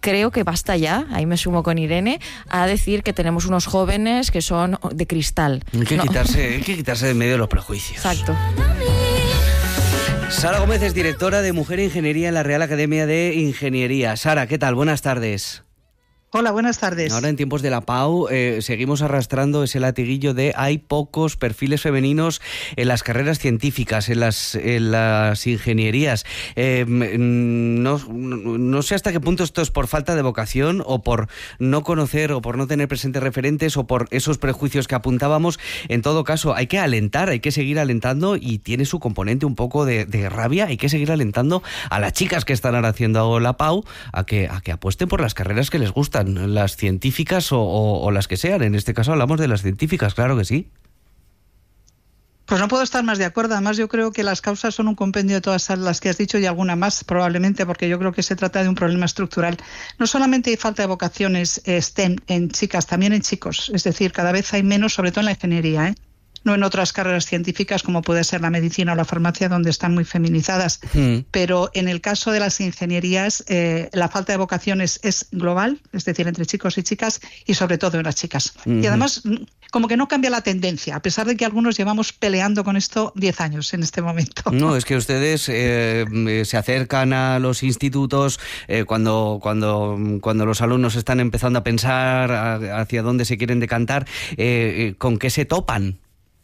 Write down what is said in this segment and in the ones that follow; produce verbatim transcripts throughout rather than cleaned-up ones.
creo que basta ya, ahí me sumo con Irene, a decir que tenemos unos jóvenes que son de cristal. Hay que, no. quitarse, hay que quitarse de medio de los prejuicios. Exacto. Sara Gómez es directora de Mujer e Ingeniería en la Real Academia de Ingeniería. Sara, ¿qué tal? Buenas tardes. Hola, buenas tardes. Ahora en tiempos de la Pau eh, seguimos arrastrando ese latiguillo de hay pocos perfiles femeninos en las carreras científicas, en las, en las ingenierías. Eh, no, no sé hasta qué punto esto es por falta de vocación o por no conocer o por no tener presentes referentes o por esos prejuicios que apuntábamos. En todo caso, hay que alentar, hay que seguir alentando y tiene su componente un poco de, de rabia. Hay que seguir alentando a las chicas que están ahora haciendo la Pau a que, a que apuesten por las carreras que les gustan, las científicas o, o, o las que sean. En este caso hablamos de las científicas, claro que sí. Pues no puedo estar más de acuerdo. Además, yo creo que las causas son un compendio de todas las que has dicho y alguna más, probablemente, porque yo creo que se trata de un problema estructural. No solamente hay falta de vocaciones STEM en chicas, también en chicos. Es decir, cada vez hay menos, sobre todo en la ingeniería, ¿eh? No en otras carreras científicas como puede ser la medicina o la farmacia, donde están muy feminizadas. Mm. Pero en el caso de las ingenierías, eh, la falta de vocaciones es global, es decir, entre chicos y chicas, y sobre todo en las chicas. Mm-hmm. Y además, como que no cambia la tendencia, a pesar de que algunos llevamos peleando con esto diez años en este momento. No, es que ustedes eh, se acercan a los institutos eh, cuando, cuando, cuando los alumnos están empezando a pensar a, hacia dónde se quieren decantar, eh, ¿con qué se topan?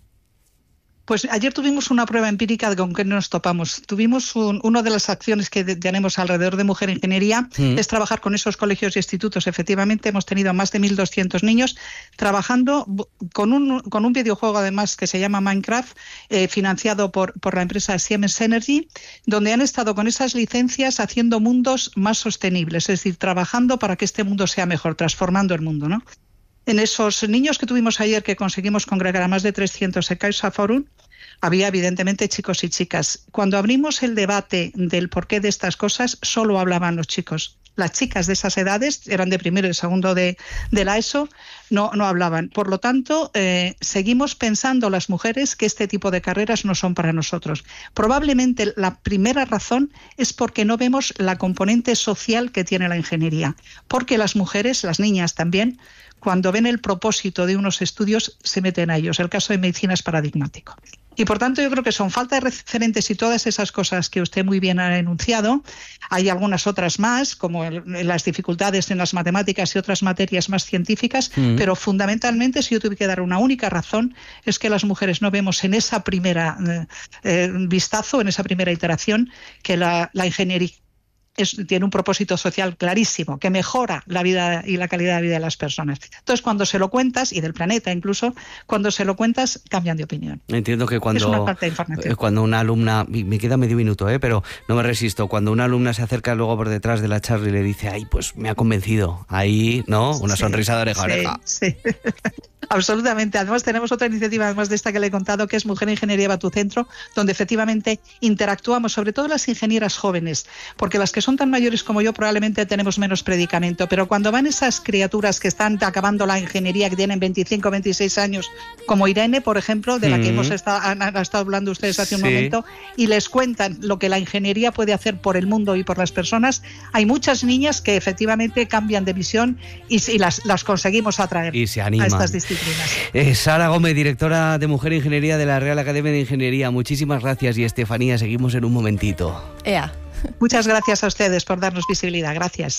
Pues ayer tuvimos una prueba empírica de con qué nos topamos. Tuvimos un, una de las acciones que de, tenemos alrededor de Mujer e Ingeniería, mm. es trabajar con esos colegios y institutos. Efectivamente, hemos tenido más de mil doscientos niños trabajando con un, con un videojuego, además, que se llama Minecraft, eh, financiado por, por la empresa Siemens Energy, donde han estado con esas licencias haciendo mundos más sostenibles, es decir, trabajando para que este mundo sea mejor, transformando el mundo, ¿no? En esos niños que tuvimos ayer, que conseguimos congregar a más de trescientos en CaixaForum, había evidentemente chicos y chicas. Cuando abrimos el debate del porqué de estas cosas, solo hablaban los chicos. Las chicas de esas edades, eran de primero y segundo de, de la ESO, no, no hablaban. Por lo tanto, eh, seguimos pensando las mujeres que este tipo de carreras no son para nosotros. Probablemente la primera razón es porque no vemos la componente social que tiene la ingeniería. Porque las mujeres, las niñas también, cuando ven el propósito de unos estudios, se meten a ellos. El caso de medicina es paradigmático. Y por tanto yo creo que son falta de referentes y todas esas cosas que usted muy bien ha enunciado. Hay algunas otras más, como el, las dificultades en las matemáticas y otras materias más científicas, mm. pero fundamentalmente, si yo tuve que dar una única razón, es que las mujeres no vemos en esa primera eh, eh, vistazo, en esa primera iteración, que la, la ingeniería Es, tiene un propósito social clarísimo, que mejora la vida y la calidad de vida de las personas. Entonces, cuando se lo cuentas, y del planeta incluso, cuando se lo cuentas, cambian de opinión. Entiendo que cuando, es una falta de información. Cuando una alumna, me queda medio minuto, ¿eh? pero no me resisto, cuando una alumna se acerca luego por detrás de la charla y le dice, ay, pues me ha convencido, ahí, ¿no? Una sí, sonrisa de oreja a oreja. Sí, sí. Absolutamente. Además tenemos otra iniciativa, además de esta que le he contado, que es Mujer e Ingeniería va a tu centro, donde efectivamente interactuamos, sobre todo las ingenieras jóvenes, porque las que son tan mayores como yo probablemente tenemos menos predicamento, pero cuando van esas criaturas que están acabando la ingeniería, que tienen veinticinco, veintiséis años, como Irene, por ejemplo, de la que mm. hemos estado, han, han estado hablando ustedes hace sí. un momento, y les cuentan lo que la ingeniería puede hacer por el mundo y por las personas, hay muchas niñas que efectivamente cambian de visión y, y las, las conseguimos atraer y se animan. A estas disciplinas. Eh, Sara Gómez, directora de Mujer e Ingeniería de la Real Academia de Ingeniería, muchísimas gracias. Y Estefanía, seguimos en un momentito. Ea. Muchas gracias a ustedes por darnos visibilidad. Gracias.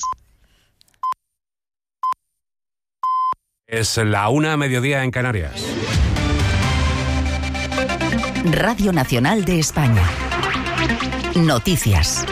Es la una, mediodía en Canarias. Radio Nacional de España. Noticias.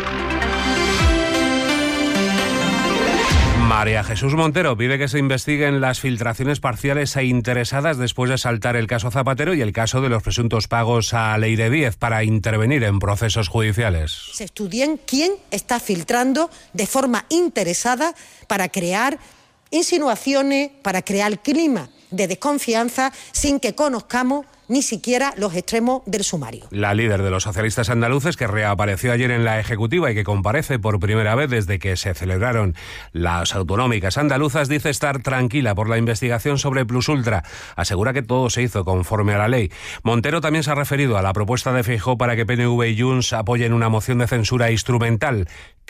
María Jesús Montero pide que se investiguen las filtraciones parciales e interesadas después de saltar el caso Zapatero y el caso de los presuntos pagos a Leire Díez para intervenir en procesos judiciales. Se estudien quién está filtrando de forma interesada para crear insinuaciones, para crear clima de desconfianza sin que conozcamos ni siquiera los extremos del sumario. La líder de los socialistas andaluces, que reapareció ayer en la Ejecutiva y que comparece por primera vez desde que se celebraron las autonómicas andaluzas, dice estar tranquila por la investigación sobre Plus Ultra. Asegura que todo se hizo conforme a la ley. Montero también se ha referido a la propuesta de Feijóo para que P N V y Junts apoyen una moción de censura instrumental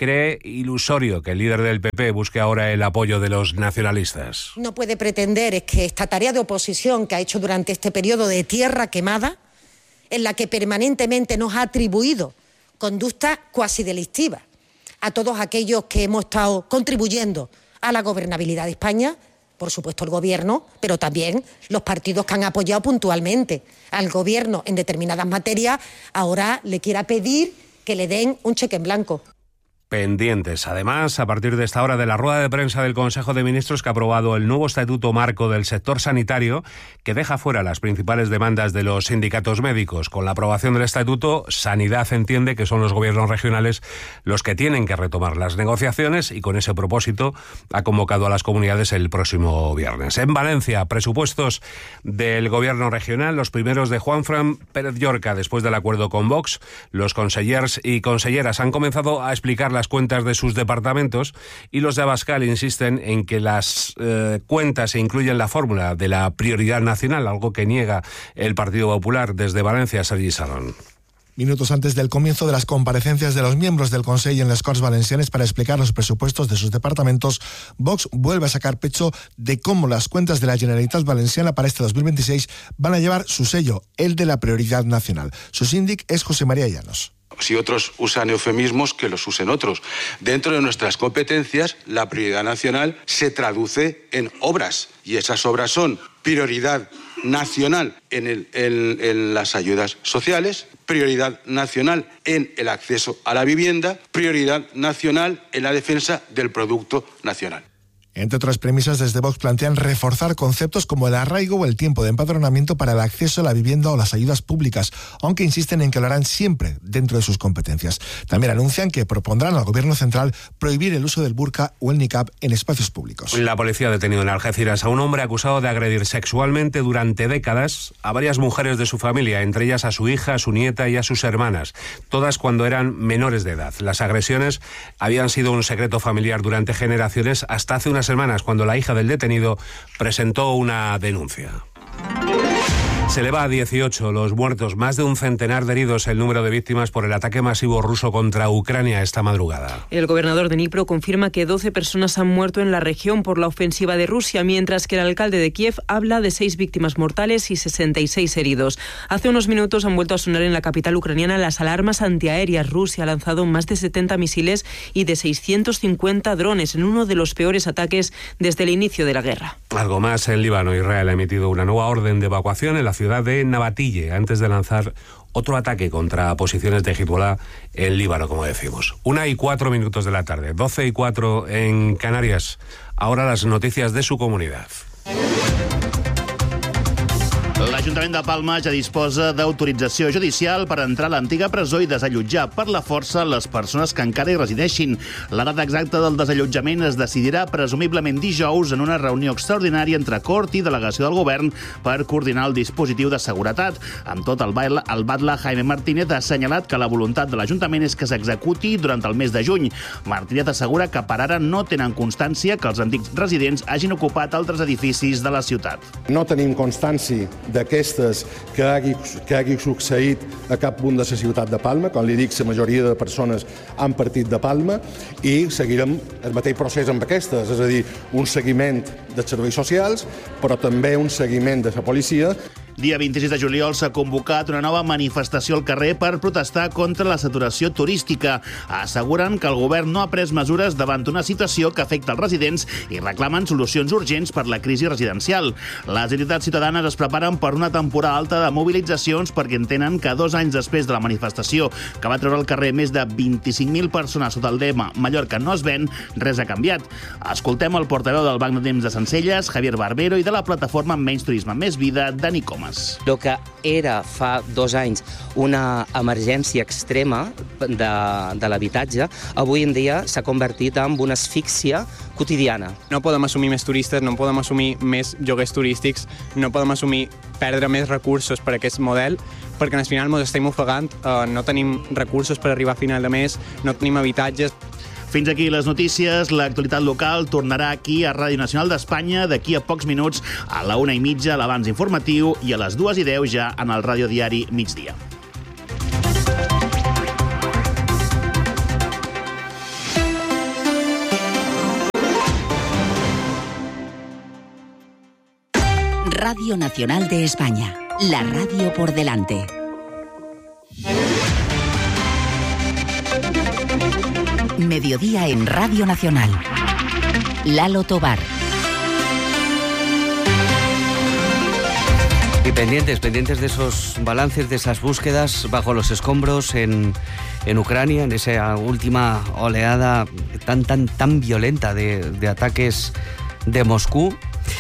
cree ilusorio que el líder del P P busque ahora el apoyo de los nacionalistas. No puede pretender es que esta tarea de oposición que ha hecho durante este periodo de tierra quemada, en la que permanentemente nos ha atribuido conductas cuasi delictivas a todos aquellos que hemos estado contribuyendo a la gobernabilidad de España, por supuesto el Gobierno, pero también los partidos que han apoyado puntualmente al Gobierno en determinadas materias, ahora le quiera pedir que le den un cheque en blanco. Pendientes, además, a partir de esta hora de la rueda de prensa del Consejo de Ministros que ha aprobado el nuevo estatuto marco del sector sanitario que deja fuera las principales demandas de los sindicatos médicos. Con la aprobación del estatuto, Sanidad entiende que son los gobiernos regionales los que tienen que retomar las negociaciones y con ese propósito ha convocado a las comunidades el próximo viernes. En Valencia, presupuestos del gobierno regional, los primeros de Juanfran Pérez Llorca. Después del acuerdo con Vox, los consellers y conselleras han comenzado a explicar las cuentas de sus departamentos y los de Abascal insisten en que las eh, cuentas se incluyen la fórmula de la prioridad nacional, algo que niega el Partido Popular. Desde Valencia, Sergi Salón. Minutos antes del comienzo de las comparecencias de los miembros del Consell en les Corts Valencianes para explicar los presupuestos de sus departamentos, Vox vuelve a sacar pecho de cómo las cuentas de la Generalitat Valenciana para este dos mil veintiséis van a llevar su sello, el de la prioridad nacional. Su síndic es José María Llanos. Si otros usan eufemismos, que los usen otros. Dentro de nuestras competencias, la prioridad nacional se traduce en obras. Y esas obras son prioridad nacional en, el, en, en las ayudas sociales, prioridad nacional en el acceso a la vivienda, prioridad nacional en la defensa del producto nacional. Entre otras premisas, desde Vox plantean reforzar conceptos como el arraigo o el tiempo de empadronamiento para el acceso a la vivienda o las ayudas públicas, aunque insisten en que lo harán siempre dentro de sus competencias. También anuncian que propondrán al Gobierno central prohibir el uso del burka o el niqab en espacios públicos. La policía ha detenido en Algeciras a un hombre acusado de agredir sexualmente durante décadas a varias mujeres de su familia, entre ellas a su hija, a su nieta y a sus hermanas, todas cuando eran menores de edad. Las agresiones habían sido un secreto familiar durante generaciones hasta hace unas semanas, cuando la hija del detenido presentó una denuncia. Se eleva a dieciocho los muertos, más de un centenar de heridos el número de víctimas por el ataque masivo ruso contra Ucrania esta madrugada. El gobernador de Dnipro confirma que doce personas han muerto en la región por la ofensiva de Rusia, mientras que el alcalde de Kiev habla de seis víctimas mortales y sesenta y seis heridos. Hace unos minutos han vuelto a sonar en la capital ucraniana las alarmas antiaéreas. Rusia ha lanzado más de setenta misiles y de seiscientos cincuenta drones en uno de los peores ataques desde el inicio de la guerra. Algo más, en Líbano, Israel ha emitido una nueva orden de evacuación en la ciudad de Nabatille antes de lanzar otro ataque contra posiciones de Hezbollah en Líbano, como decimos. Una y cuatro minutos de la tarde, doce y cuatro en Canarias. Ahora las noticias de su comunidad. L'Ajuntament de Palma ja disposa d'autorització judicial per entrar a l'antiga presó i desallotjar per la força les persones que encara hi resideixin. La data exacta del desallotjament es decidirà presumiblement dijous en una reunió extraordinària entre Cort i delegació del govern per coordinar el dispositiu de seguretat. Amb tot, el, baile, el batlle Jaime Martínez ha assenyalat que la voluntat de l'Ajuntament és que s'executi durant el mes de juny. Martínez assegura que per ara no tenen constància que els antics residents hagin ocupat altres edificis de la ciutat. No tenim constància d'aquestes que hagi, que hagi succeït a cap punt de la ciutat de Palma. Com li dic, la majoria de persones han partit de Palma i seguirem el mateix procés amb aquestes, és a dir, un seguiment dels serveis socials, però també un seguiment de la policia. Dia vint-i-sis de juliol s'ha convocat una nova manifestació al carrer per protestar contra la saturació turística. Asseguren que el govern no ha pres mesures davant una situació que afecta els residents i reclamen solucions urgents per la crisi residencial. Les entitats ciutadanes es preparen per una temporada alta de mobilitzacions perquè entenen que dos anys després de la manifestació que va treure al carrer més de vint-i-cinc mil persones sota el lema Mallorca no es ven, res ha canviat. Escoltem el portaveu del Banc de Temps de Sencelles, Javier Barbero, i de la plataforma Menys Turisme Més Vida, Dani Comas. El que era fa dos anys una emergència extrema de, de l'habitatge, avui en dia s'ha convertit en una asfíxia quotidiana. No podem assumir més turistes, no podem assumir més lloguers turístics, no podem assumir perdre més recursos per aquest model, perquè al final ens estem ofegant, eh, no tenim recursos per arribar a final de mes, no tenim habitatges. Fins aquí les notícies. L'actualitat local tornarà aquí a Ràdio Nacional d'Espanya d'aquí a pocs minuts, a la una i mitja, a l'abans informatiu, i a les dues i deu ja en el radiodiari Migdia. Radio Nacional de España, la radio por delante. Mediodía en Radio Nacional. Lalo Tobar. Y pendientes, pendientes de esos balances, de esas búsquedas bajo los escombros en, en Ucrania, en esa última oleada tan, tan, tan violenta de, de ataques de Moscú.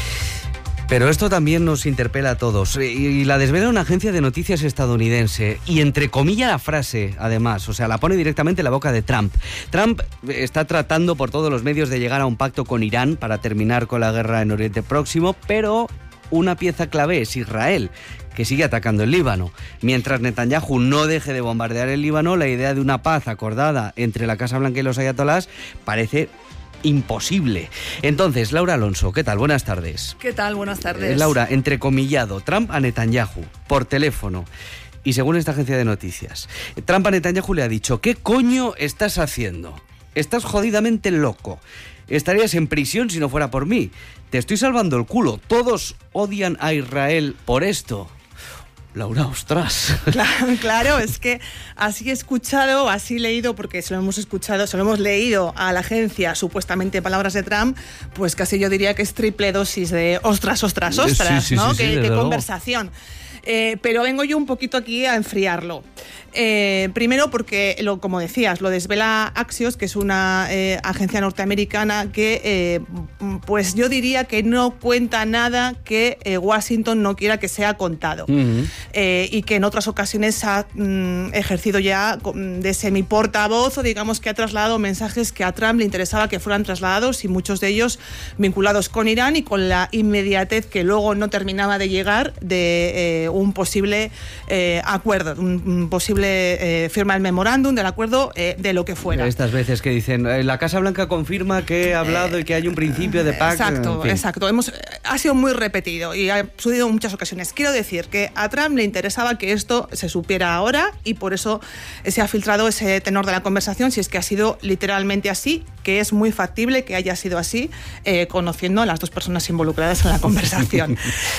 Pero esto también nos interpela a todos. Y la desvela una agencia de noticias estadounidense. Y entre comillas la frase, además, o sea, la pone directamente en la boca de Trump. Trump está tratando por todos los medios de llegar a un pacto con Irán para terminar con la guerra en Oriente Próximo, pero una pieza clave es Israel, que sigue atacando el Líbano. Mientras Netanyahu no deje de bombardear el Líbano, la idea de una paz acordada entre la Casa Blanca y los ayatolás parece imposible. Entonces, Laura Alonso, ¿qué tal? Buenas tardes. ¿Qué tal? Buenas tardes. Eh, Laura, entrecomillado, Trump a Netanyahu, por teléfono. Y según esta agencia de noticias, Trump a Netanyahu le ha dicho: ¿qué coño estás haciendo? Estás jodidamente loco. Estarías en prisión si no fuera por mí. Te estoy salvando el culo. Todos odian a Israel por esto. Laura, ostras. Claro, claro, es que así he escuchado, así he leído, porque se lo hemos escuchado, se lo hemos leído a la agencia, supuestamente palabras de Trump, pues casi yo diría que es triple dosis de ostras, ostras, ostras, sí, sí, ¿no? Sí, sí, qué, qué conversación. Eh, pero vengo yo un poquito aquí a enfriarlo. Eh, primero porque, lo, como decías, lo desvela Axios, que es una eh, agencia norteamericana que, eh, pues yo diría que no cuenta nada que eh, Washington no quiera que sea contado. Uh-huh. eh, y que en otras ocasiones ha mm, ejercido ya de semiportavoz, o digamos que ha trasladado mensajes que a Trump le interesaba que fueran trasladados, y muchos de ellos vinculados con Irán y con la inmediatez que luego no terminaba de llegar de eh, un posible eh, acuerdo, un, un posible eh, firma el memorándum del acuerdo eh, de lo que fuera. Estas veces que dicen, eh, la Casa Blanca confirma que ha hablado eh, y que hay un principio de pacto. Exacto, en fin. exacto. Hemos, ha sido muy repetido y ha sucedido en muchas ocasiones. Quiero decir que a Trump le interesaba que esto se supiera ahora, y por eso se ha filtrado ese tenor de la conversación, si es que ha sido literalmente así, que es muy factible que haya sido así, eh, conociendo a las dos personas involucradas en la conversación.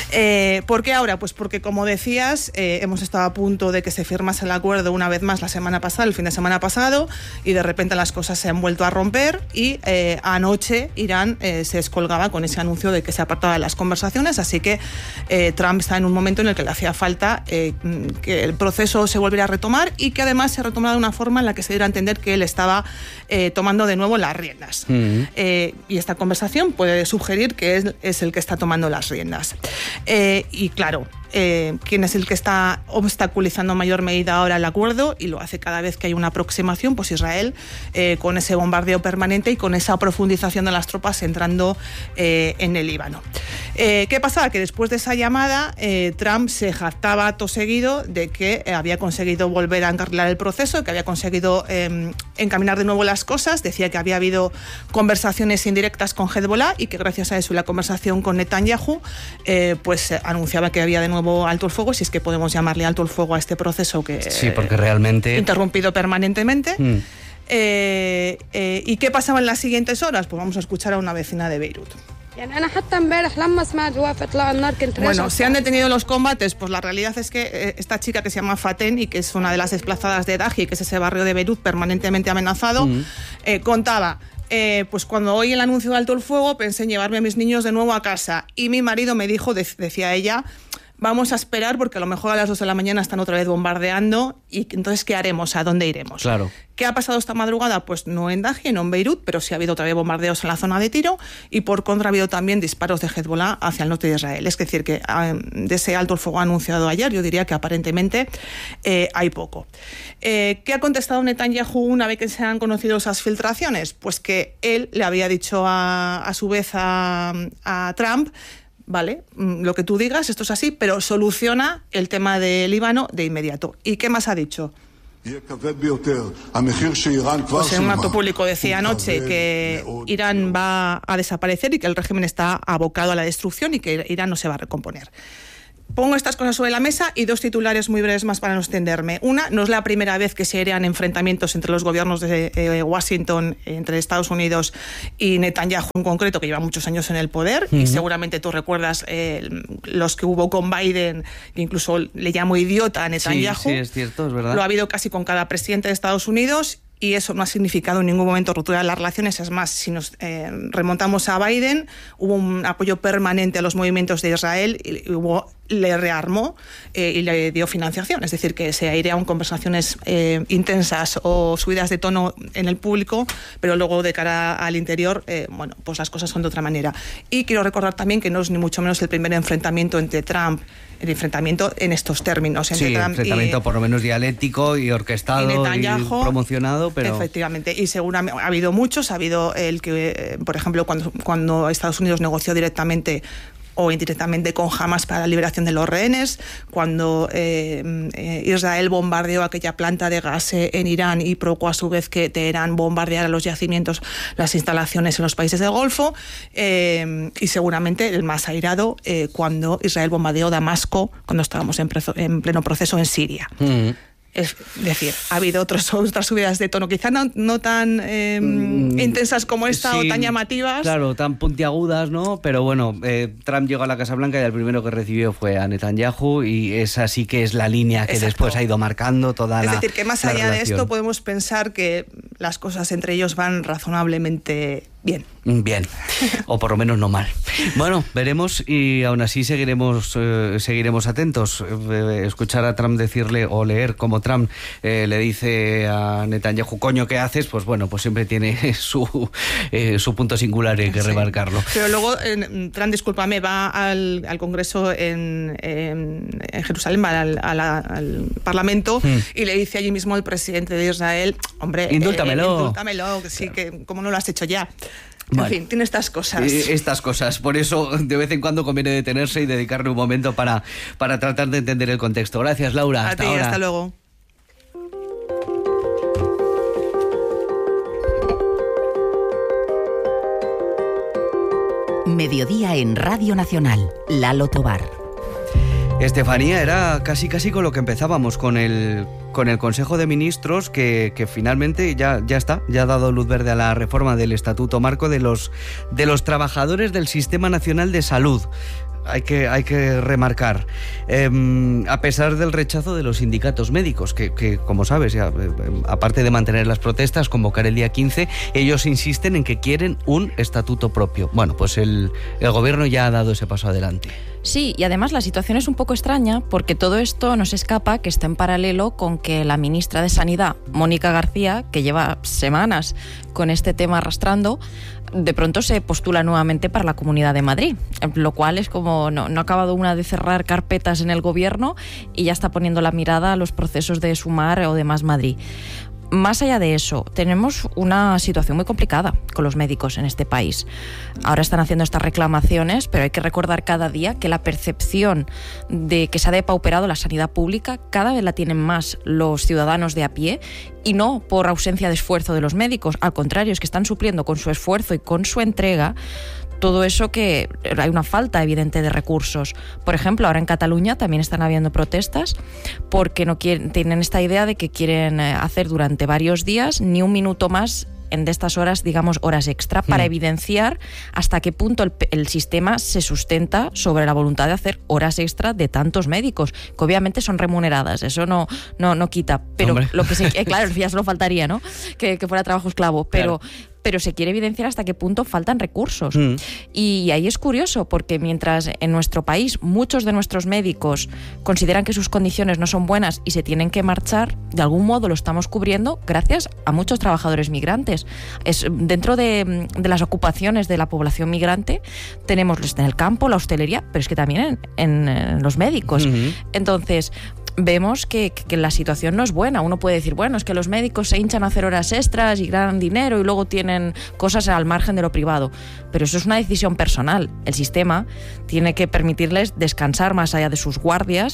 eh, ¿Por qué ahora? Pues porque, como decías, eh, hemos estado a punto de que se firmase el acuerdo una vez más la semana pasada, el fin de semana pasado, y de repente las cosas se han vuelto a romper, y eh, anoche Irán eh, se descolgaba con ese anuncio de que se apartaba de las conversaciones, así que eh, Trump está en un momento en el que le hacía falta eh, que el proceso se volviera a retomar, y que además se ha retomado de una forma en la que se diera a entender que él estaba eh, tomando de nuevo las riendas. Mm. Eh, y esta conversación puede sugerir que es, es el que está tomando las riendas. Eh, y claro, Eh, quién es el que está obstaculizando en mayor medida ahora el acuerdo, y lo hace cada vez que hay una aproximación, pues Israel, eh, con ese bombardeo permanente y con esa profundización de las tropas entrando eh, en el Líbano. Eh, ¿Qué pasaba? Que después de esa llamada, eh, Trump se jactaba acto seguido de que eh, había conseguido volver a encarrilar el proceso, que había conseguido eh, encaminar de nuevo las cosas. Decía que había habido conversaciones indirectas con Hezbollah, y que gracias a eso y la conversación con Netanyahu, eh, pues anunciaba que había de nuevo alto el fuego, si es que podemos llamarle alto el fuego a este proceso que sí, porque realmente interrumpido permanentemente. Mm. Eh, eh, ¿Y qué pasaba en las siguientes horas? Pues vamos a escuchar a una vecina de Beirut. Bueno, se han detenido los combates. Pues la realidad es que eh, esta chica, que se llama Faten y que es una de las desplazadas de Dahi, que es ese barrio de Beirut permanentemente amenazado, mm. eh, contaba: Eh, pues cuando oí el anuncio de alto el fuego pensé en llevarme a mis niños de nuevo a casa, y mi marido me dijo, de, decía ella, vamos a esperar porque a lo mejor a las dos de la mañana están otra vez bombardeando, y entonces ¿qué haremos? ¿A dónde iremos? Claro. ¿Qué ha pasado esta madrugada? Pues no en Dahi, no en Beirut, pero sí ha habido otra vez bombardeos en la zona de Tiro, y por contra ha habido también disparos de Hezbollah hacia el norte de Israel. Es decir, que de ese alto el fuego anunciado ayer, yo diría que aparentemente eh, hay poco. Eh, ¿Qué ha contestado Netanyahu una vez que se han conocido esas filtraciones? Pues que él le había dicho a, a su vez a, a Trump: vale, lo que tú digas, esto es así, pero soluciona el tema de Líbano de inmediato. ¿Y qué más ha dicho? Pues en un acto público decía anoche que Irán va a desaparecer y que el régimen está abocado a la destrucción y que Irán no se va a recomponer. Pongo estas cosas sobre la mesa y dos titulares muy breves más para no extenderme. Una, no es la primera vez que se airean enfrentamientos entre los gobiernos de eh, Washington, entre Estados Unidos y Netanyahu en concreto, que lleva muchos años en el poder, uh-huh. y seguramente tú recuerdas eh, los que hubo con Biden, que incluso le llamó idiota a Netanyahu. Sí, sí, es cierto, es verdad. Lo ha habido casi con cada presidente de Estados Unidos. Y eso no ha significado en ningún momento ruptura de las relaciones. Es más, si nos eh, remontamos a Biden, hubo un apoyo permanente a los movimientos de Israel y hubo, le rearmó eh, y le dio financiación. Es decir, que se airearon conversaciones eh, intensas o subidas de tono en el público, pero luego de cara al interior, eh, bueno, pues las cosas son de otra manera. Y quiero recordar también que no es ni mucho menos el primer enfrentamiento entre Trump, el enfrentamiento en estos términos. Entre sí, Trump enfrentamiento y, por lo menos dialéctico y orquestado y, Netanyahu, y promocionado, pero... Efectivamente, y seguramente ha habido muchos, ha habido el que, por ejemplo, cuando, cuando Estados Unidos negoció directamente o indirectamente con Hamas para la liberación de los rehenes, cuando eh, eh, Israel bombardeó aquella planta de gas en Irán y provocó a su vez que Teherán bombardeara los yacimientos, las instalaciones en los países del Golfo, eh, y seguramente el más airado eh, cuando Israel bombardeó Damasco, cuando estábamos en, prezo, en pleno proceso en Siria. Mm. Es decir, ha habido otros, otras subidas de tono, quizá no, no tan eh, mm, intensas como esta, sí, o tan llamativas. Claro, tan puntiagudas, ¿no? Pero bueno, eh, Trump llegó a la Casa Blanca y el primero que recibió fue a Netanyahu, y esa sí que es la línea que Exacto. después ha ido marcando toda es la Es decir, que más allá relación. de esto podemos pensar que las cosas entre ellos van razonablemente bien. Bien, o por lo menos no mal. Bueno, veremos, y aún así seguiremos eh, seguiremos atentos. Eh, escuchar a Trump decirle, o leer como Trump eh, le dice a Netanyahu, coño, ¿qué haces? Pues bueno, pues siempre tiene su eh, su punto singular y hay que sí. remarcarlo. Pero luego eh, Trump, discúlpame, va al, al Congreso en, en, en Jerusalén, va al, al, al Parlamento, hmm. y le dice allí mismo el presidente de Israel, hombre, indúltamelo. Eh, indúltamelo, que sí, que como no lo has hecho ya. En vale. fin, tiene estas cosas. Eh, estas cosas. Por eso, de vez en cuando conviene detenerse y dedicarle un momento para, para tratar de entender el contexto. Gracias, Laura. A hasta ti, ahora. Hasta luego. Mediodía en Radio Nacional. Lalo Tobar. Estefanía, era casi casi con lo que empezábamos, con el con el Consejo de Ministros que, que finalmente ya, ya está, ya ha dado luz verde a la reforma del Estatuto Marco de los de los trabajadores del Sistema Nacional de Salud. Hay que, hay que remarcar, eh, a pesar del rechazo de los sindicatos médicos, que, que como sabes, ya, eh, aparte de mantener las protestas, convocar el día quince, ellos insisten en que quieren un estatuto propio. Bueno, pues el, el gobierno ya ha dado ese paso adelante. Sí, y además la situación es un poco extraña porque todo esto nos escapa que está en paralelo con que la ministra de Sanidad, Mónica García, que lleva semanas con este tema arrastrando, de pronto se postula nuevamente para la Comunidad de Madrid, lo cual es como no, no ha acabado una de cerrar carpetas en el gobierno y ya está poniendo la mirada a los procesos de Sumar o de Más Madrid. Más allá de eso, tenemos una situación muy complicada con los médicos en este país. Ahora están haciendo estas reclamaciones, pero hay que recordar cada día que la percepción de que se ha depauperado la sanidad pública cada vez la tienen más los ciudadanos de a pie, y no por ausencia de esfuerzo de los médicos. Al contrario, es que están supliendo con su esfuerzo y con su entrega todo eso, que hay una falta evidente de recursos. Por ejemplo, ahora en Cataluña también están habiendo protestas porque no quieren, tienen esta idea de que quieren hacer durante varios días ni un minuto más en de estas horas, digamos, horas extra, para mm. evidenciar hasta qué punto el, el sistema se sustenta sobre la voluntad de hacer horas extra de tantos médicos, que obviamente son remuneradas, eso no, no, no quita, pero Hombre. lo que sí, eh, claro, ya solo faltaría, ¿no?, que, que fuera trabajo esclavo, pero... Claro. pero se quiere evidenciar hasta qué punto faltan recursos. Mm. Y ahí es curioso, porque mientras en nuestro país muchos de nuestros médicos consideran que sus condiciones no son buenas y se tienen que marchar, de algún modo lo estamos cubriendo gracias a muchos trabajadores migrantes. Es, dentro de, de las ocupaciones de la población migrante tenemos en el campo, la hostelería, pero es que también en, en los médicos. Mm-hmm. Entonces... vemos que, que la situación no es buena. Uno puede decir, bueno, es que los médicos se hinchan a hacer horas extras y ganan dinero y luego tienen cosas al margen de lo privado, pero eso es una decisión personal. El sistema tiene que permitirles descansar más allá de sus guardias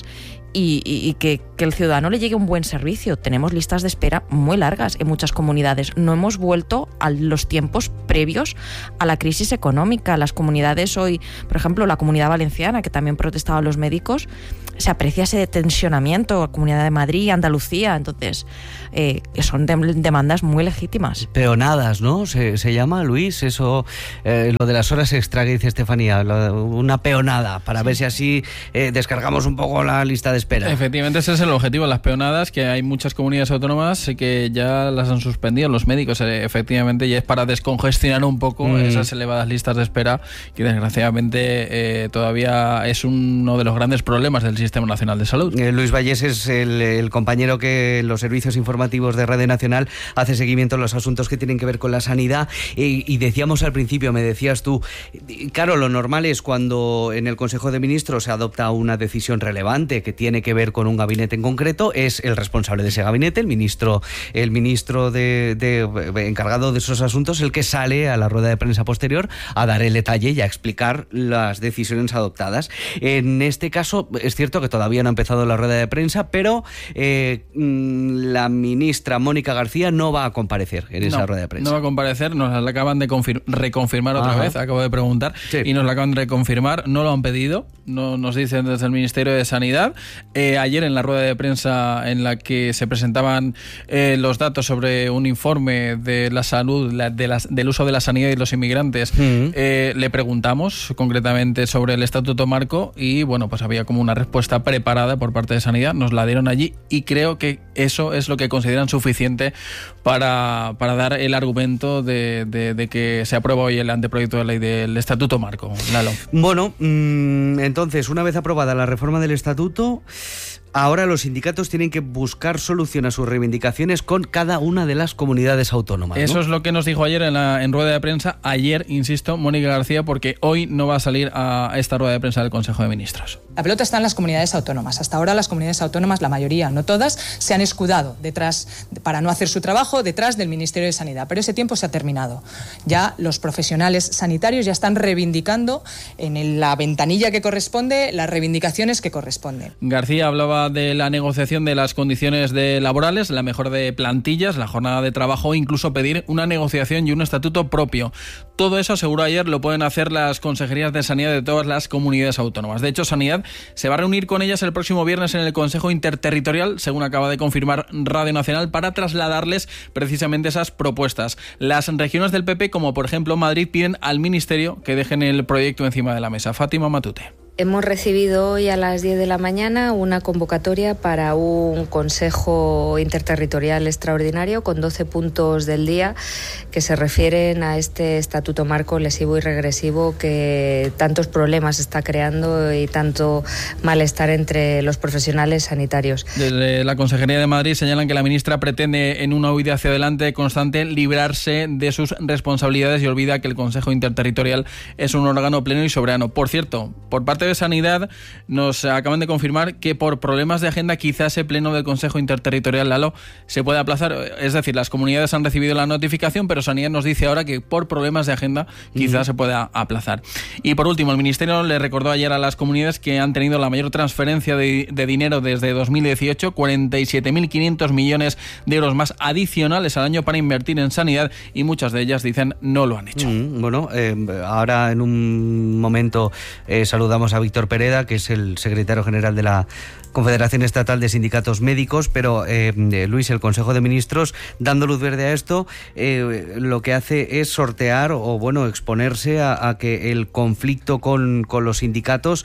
y, y, y que, que el ciudadano le llegue un buen servicio. Tenemos listas de espera muy largas en muchas comunidades. No hemos vuelto a los tiempos previos a la crisis económica. Las comunidades hoy, por ejemplo, la Comunidad Valenciana, que también protestaban los médicos, se aprecia ese tensionamiento, la Comunidad de Madrid, Andalucía, entonces eh, son de, demandas muy legítimas. Peonadas, ¿no? Se, se llama, Luis, eso, eh, lo de las horas extra que dice Estefanía, lo, una peonada, para ver si así eh, descargamos un poco la lista de espera. Efectivamente, ese es el objetivo, las peonadas, que hay muchas comunidades autónomas que ya las han suspendido los médicos, eh, efectivamente, y es para descongestionar un poco mm. esas elevadas listas de espera, que desgraciadamente eh, todavía es uno de los grandes problemas del sistema Nacional de Salud. Eh, Luis Vallés es el, el compañero que en los servicios informativos de Radio Nacional hace seguimiento a los asuntos que tienen que ver con la sanidad y, y decíamos al principio, me decías tú, claro, lo normal es cuando en el Consejo de Ministros se adopta una decisión relevante que tiene que ver con un gabinete en concreto, es el responsable de ese gabinete, el ministro, el ministro de, de, encargado de esos asuntos, el que sale a la rueda de prensa posterior a dar el detalle y a explicar las decisiones adoptadas. En este caso, es cierto que todavía no ha empezado la rueda de prensa, pero eh, la ministra Mónica García no va a comparecer en esa no, rueda de prensa. No va a comparecer, nos la acaban de confir- reconfirmar otra Ajá. vez, acabo de preguntar, sí. y nos la acaban de reconfirmar, no lo han pedido, no nos dicen desde el Ministerio de Sanidad. Eh, ayer en la rueda de prensa en la que se presentaban eh, los datos sobre un informe de la salud, la, de las, del uso de la sanidad y los inmigrantes, uh-huh. eh, le preguntamos concretamente sobre el Estatuto Marco y bueno, pues había como una respuesta preparada por parte de Sanidad, nos la dieron allí y creo que eso es lo que consideran suficiente para, para dar el argumento de, de, de que se aprueba hoy el anteproyecto de ley del Estatuto Marco. Lalo. Bueno, mmm, entonces, una vez aprobada la reforma del Estatuto, ahora los sindicatos tienen que buscar solución a sus reivindicaciones con cada una de las comunidades autónomas, ¿no? Eso es lo que nos dijo ayer en, la, en rueda de prensa. Ayer, insisto, Mónica García, porque hoy no va a salir a esta rueda de prensa del Consejo de Ministros. La pelota está en las comunidades autónomas. Hasta ahora las comunidades autónomas, la mayoría, no todas, se han escudado detrás, para no hacer su trabajo, detrás del Ministerio de Sanidad. Pero ese tiempo se ha terminado. Ya los profesionales sanitarios ya están reivindicando en la ventanilla que corresponde las reivindicaciones que corresponden. García hablaba de la negociación de las condiciones de laborales, la mejora de plantillas, la jornada de trabajo, incluso pedir una negociación y un estatuto propio. Todo eso, aseguró ayer, lo pueden hacer las consejerías de sanidad de todas las comunidades autónomas. De hecho, Sanidad se va a reunir con ellas el próximo viernes en el Consejo Interterritorial, según acaba de confirmar Radio Nacional, para trasladarles precisamente esas propuestas. Las regiones del P P, como por ejemplo Madrid, piden al Ministerio que dejen el proyecto encima de la mesa. Fátima Matute. Hemos recibido hoy a las diez de la mañana una convocatoria para un Consejo Interterritorial extraordinario con doce puntos del día que se refieren a este estatuto marco lesivo y regresivo que tantos problemas está creando y tanto malestar entre los profesionales sanitarios. Desde la Consejería de Madrid señalan que la ministra pretende en una huida hacia adelante constante librarse de sus responsabilidades y olvida que el Consejo Interterritorial es un órgano pleno y soberano. Por cierto, por parte de Sanidad nos acaban de confirmar que por problemas de agenda quizás ese pleno del Consejo Interterritorial, Lalo, se puede aplazar. Es decir, las comunidades han recibido la notificación, pero Sanidad nos dice ahora que por problemas de agenda quizás uh-huh. se pueda aplazar. Y por último, el Ministerio le recordó ayer a las comunidades que han tenido la mayor transferencia de, de dinero desde dos mil dieciocho, cuarenta y siete mil quinientos millones de euros más adicionales al año para invertir en sanidad y muchas de ellas dicen no lo han hecho. Uh-huh. Bueno, eh, ahora en un momento eh, saludamos a Víctor Pereda, que es el secretario general de la Confederación Estatal de Sindicatos Médicos, pero eh, Luis, el Consejo de Ministros, dando luz verde a esto, eh, lo que hace es sortear o bueno exponerse a, a que el conflicto con, con los sindicatos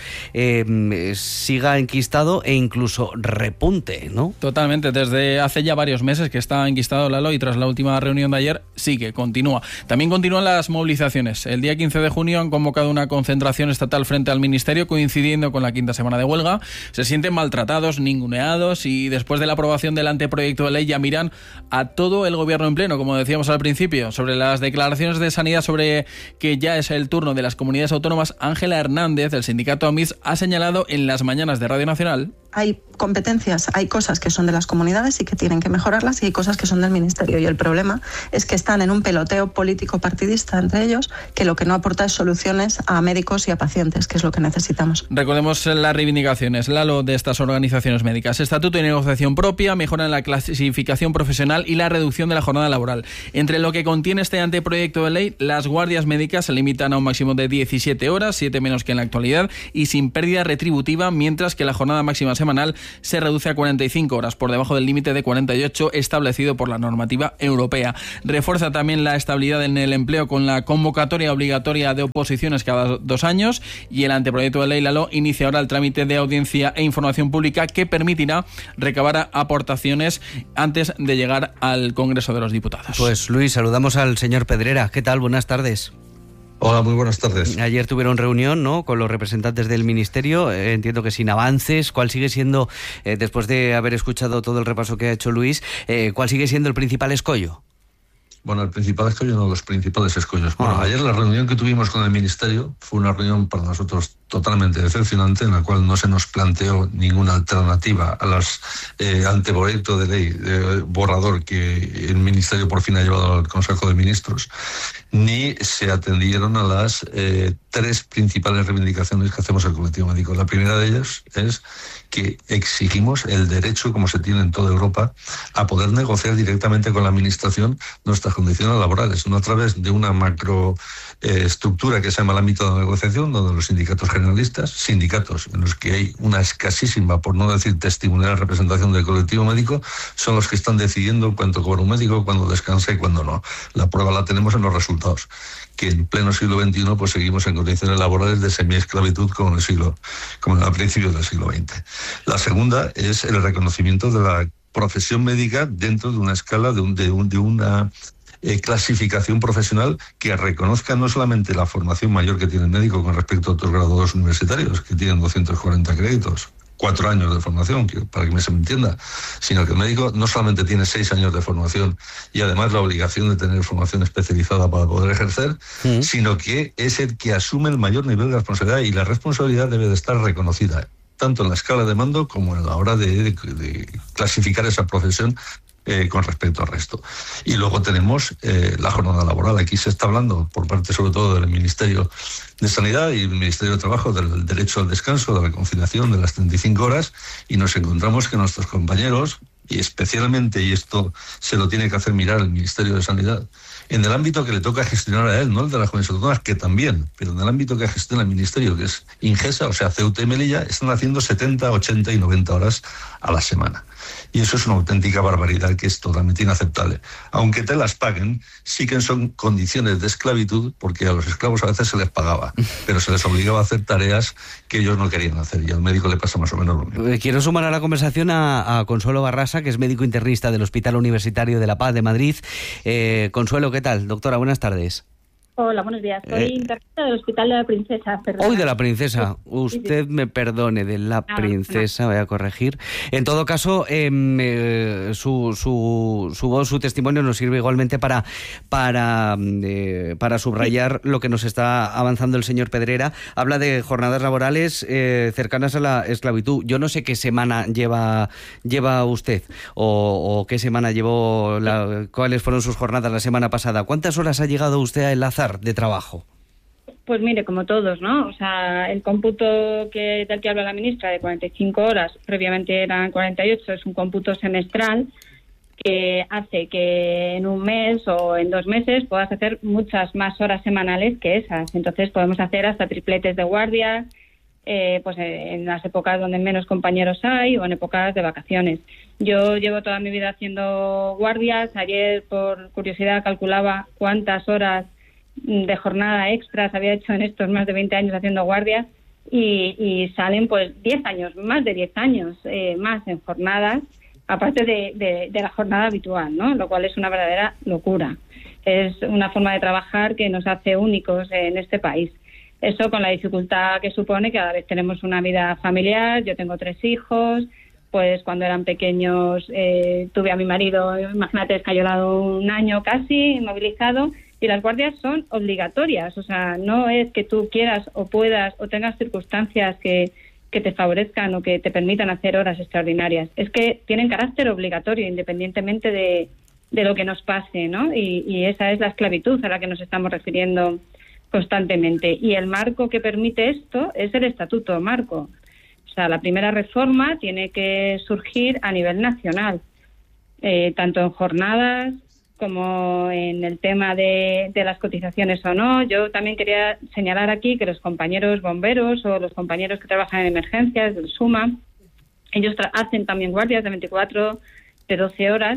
eh, siga enquistado e incluso repunte, ¿no? Totalmente, desde hace ya varios meses que está enquistado, Lalo, y tras la última reunión de ayer sigue, continúa. También continúan las movilizaciones. El día quince de junio han convocado una concentración estatal frente al Ministerio, coincidiendo con la quinta semana de huelga. Se sienten maltratados, ninguneados y después de la aprobación del anteproyecto de ley ya miran a todo el gobierno en pleno, como decíamos al principio. Sobre las declaraciones de Sanidad sobre que ya es el turno de las comunidades autónomas, Ángela Hernández, del sindicato AMIS, ha señalado en las mañanas de Radio Nacional. hay competencias, hay cosas que son de las comunidades y que tienen que mejorarlas, y hay cosas que son del Ministerio. Y el problema es que están en un peloteo político partidista entre ellos, que lo que no aporta es soluciones a médicos y a pacientes, que es lo que necesitamos. Recordemos las reivindicaciones, Lalo, de estas organizaciones médicas: estatuto y negociación propia, mejora en la clasificación profesional y la reducción de la jornada laboral. Entre lo que contiene este anteproyecto de ley, las guardias médicas se limitan a un máximo de diecisiete horas, siete menos que en la actualidad, y sin pérdida retributiva, mientras que la jornada máxima semanal se reduce a cuarenta y cinco horas, por debajo del límite de cuarenta y ocho establecido por la normativa europea. Refuerza también la estabilidad en el empleo con la convocatoria obligatoria de oposiciones cada dos años, y el anteproyecto de ley, Lalo, inicia ahora el trámite de audiencia e información pública que permitirá recabar aportaciones antes de llegar al Congreso de los Diputados. Pues Luis, saludamos al señor Pedrera. ¿Qué tal? Buenas tardes. Hola, muy buenas tardes. Ayer tuvieron reunión, ¿no?, con los representantes del Ministerio, eh, entiendo que sin avances. ¿Cuál sigue siendo, eh, después de haber escuchado todo el repaso que ha hecho Luis, eh, cuál sigue siendo el principal escollo? Bueno, el principal escollo, no, los principales escollos. Bueno, ayer la reunión que tuvimos con el Ministerio fue una reunión para nosotros totalmente decepcionante, en la cual no se nos planteó ninguna alternativa a los eh, anteproyectos de ley de borrador que el Ministerio por fin ha llevado al Consejo de Ministros, ni se atendieron a las eh, tres principales reivindicaciones que hacemos el colectivo médico. La primera de ellas es que exigimos el derecho, como se tiene en toda Europa, a poder negociar directamente con la Administración nuestras condiciones laborales, no a través de una macro eh, estructura que se llama el ámbito de negociación, donde los sindicatos generalistas, sindicatos en los que hay una escasísima, por no decir testimonial, representación del colectivo médico, son los que están decidiendo cuánto cobra un médico, cuándo descansa y cuándo no. La prueba la tenemos en los resultados, que en pleno siglo veintiuno pues seguimos en condiciones laborales de semiesclavitud como en el siglo, como en el principio del siglo veinte. La segunda es el reconocimiento de la profesión médica dentro de una escala de, un, de, un, de una eh, clasificación profesional que reconozca no solamente la formación mayor que tiene el médico con respecto a otros graduados universitarios que tienen doscientos cuarenta créditos, cuatro años de formación, que, para que me se me entienda, sino que el médico no solamente tiene seis años de formación y además la obligación de tener formación especializada para poder ejercer, mm. sino que es el que asume el mayor nivel de responsabilidad, y la responsabilidad debe de estar reconocida tanto en la escala de mando como en la hora de, de, de clasificar esa profesión eh, con respecto al resto. Y luego tenemos eh, la jornada laboral. Aquí se está hablando, por parte sobre todo del Ministerio de Sanidad y el Ministerio de Trabajo, del derecho al descanso, de la conciliación de las treinta y cinco horas, y nos encontramos que nuestros compañeros, y especialmente, y esto se lo tiene que hacer mirar el Ministerio de Sanidad, en el ámbito que le toca gestionar a él, no el de las comunidades autónomas, que también, pero en el ámbito que gestiona el Ministerio, que es Ingesa, o sea, Ceuta y Melilla, están haciendo setenta, ochenta y noventa horas a la semana. Y eso es una auténtica barbaridad que es totalmente inaceptable. Aunque te las paguen, sí que son condiciones de esclavitud, porque a los esclavos a veces se les pagaba, pero se les obligaba a hacer tareas que ellos no querían hacer, y al médico le pasa más o menos lo mismo. Quiero sumar a la conversación a, a Consuelo Barrasa, que es médico internista del Hospital Universitario de La Paz de Madrid. Eh, Consuelo, ¿qué tal? Doctora, buenas tardes. Hola, buenos días. Soy eh, internista del Hospital de la Princesa. Perdón. Hoy de la Princesa. Usted sí, sí. me perdone, de la no, Princesa, no. voy a corregir. En todo caso, eh, eh, su, su, su voz, su testimonio nos sirve igualmente para, para, eh, para subrayar sí. lo que nos está avanzando el señor Pedrera. Habla de jornadas laborales eh, cercanas a la esclavitud. Yo no sé qué semana lleva, lleva usted o, o qué semana llevó, la, cuáles fueron sus jornadas la semana pasada. ¿Cuántas horas ha llegado usted a enlazar de trabajo? Pues mire, como todos, ¿no? O sea, el cómputo que, del que habla la ministra de cuarenta y cinco horas, previamente eran cuarenta y ocho, es un cómputo semestral que hace que en un mes o en dos meses puedas hacer muchas más horas semanales que esas. Entonces podemos hacer hasta tripletes de guardia, eh, pues en las épocas donde menos compañeros hay o en épocas de vacaciones. Yo llevo toda mi vida haciendo guardias. Ayer, por curiosidad, calculaba cuántas horas de jornada extras había hecho en estos más de veinte años haciendo guardias, y, y salen pues diez años, más de diez años eh, más en jornadas, aparte de, de, de la jornada habitual, ¿no? Lo cual es una verdadera locura. Es una forma de trabajar que nos hace únicos en este país. Eso con la dificultad que supone que cada vez tenemos una vida familiar. Yo tengo tres hijos, pues cuando eran pequeños eh, tuve a mi marido, imagínate, escayolado un año casi, inmovilizado. Y las guardias son obligatorias, o sea, no es que tú quieras o puedas o tengas circunstancias que, que te favorezcan o que te permitan hacer horas extraordinarias. Es que tienen carácter obligatorio, independientemente de, de lo que nos pase, ¿no? Y, y esa es la esclavitud a la que nos estamos refiriendo constantemente. Y el marco que permite esto es el Estatuto Marco. O sea, la primera reforma tiene que surgir a nivel nacional, eh, tanto en jornadas como en el tema de, de las cotizaciones o no. Yo también quería señalar aquí que los compañeros bomberos o los compañeros que trabajan en emergencias del SUMA, ellos hacen también guardias de veinticuatro, de doce horas,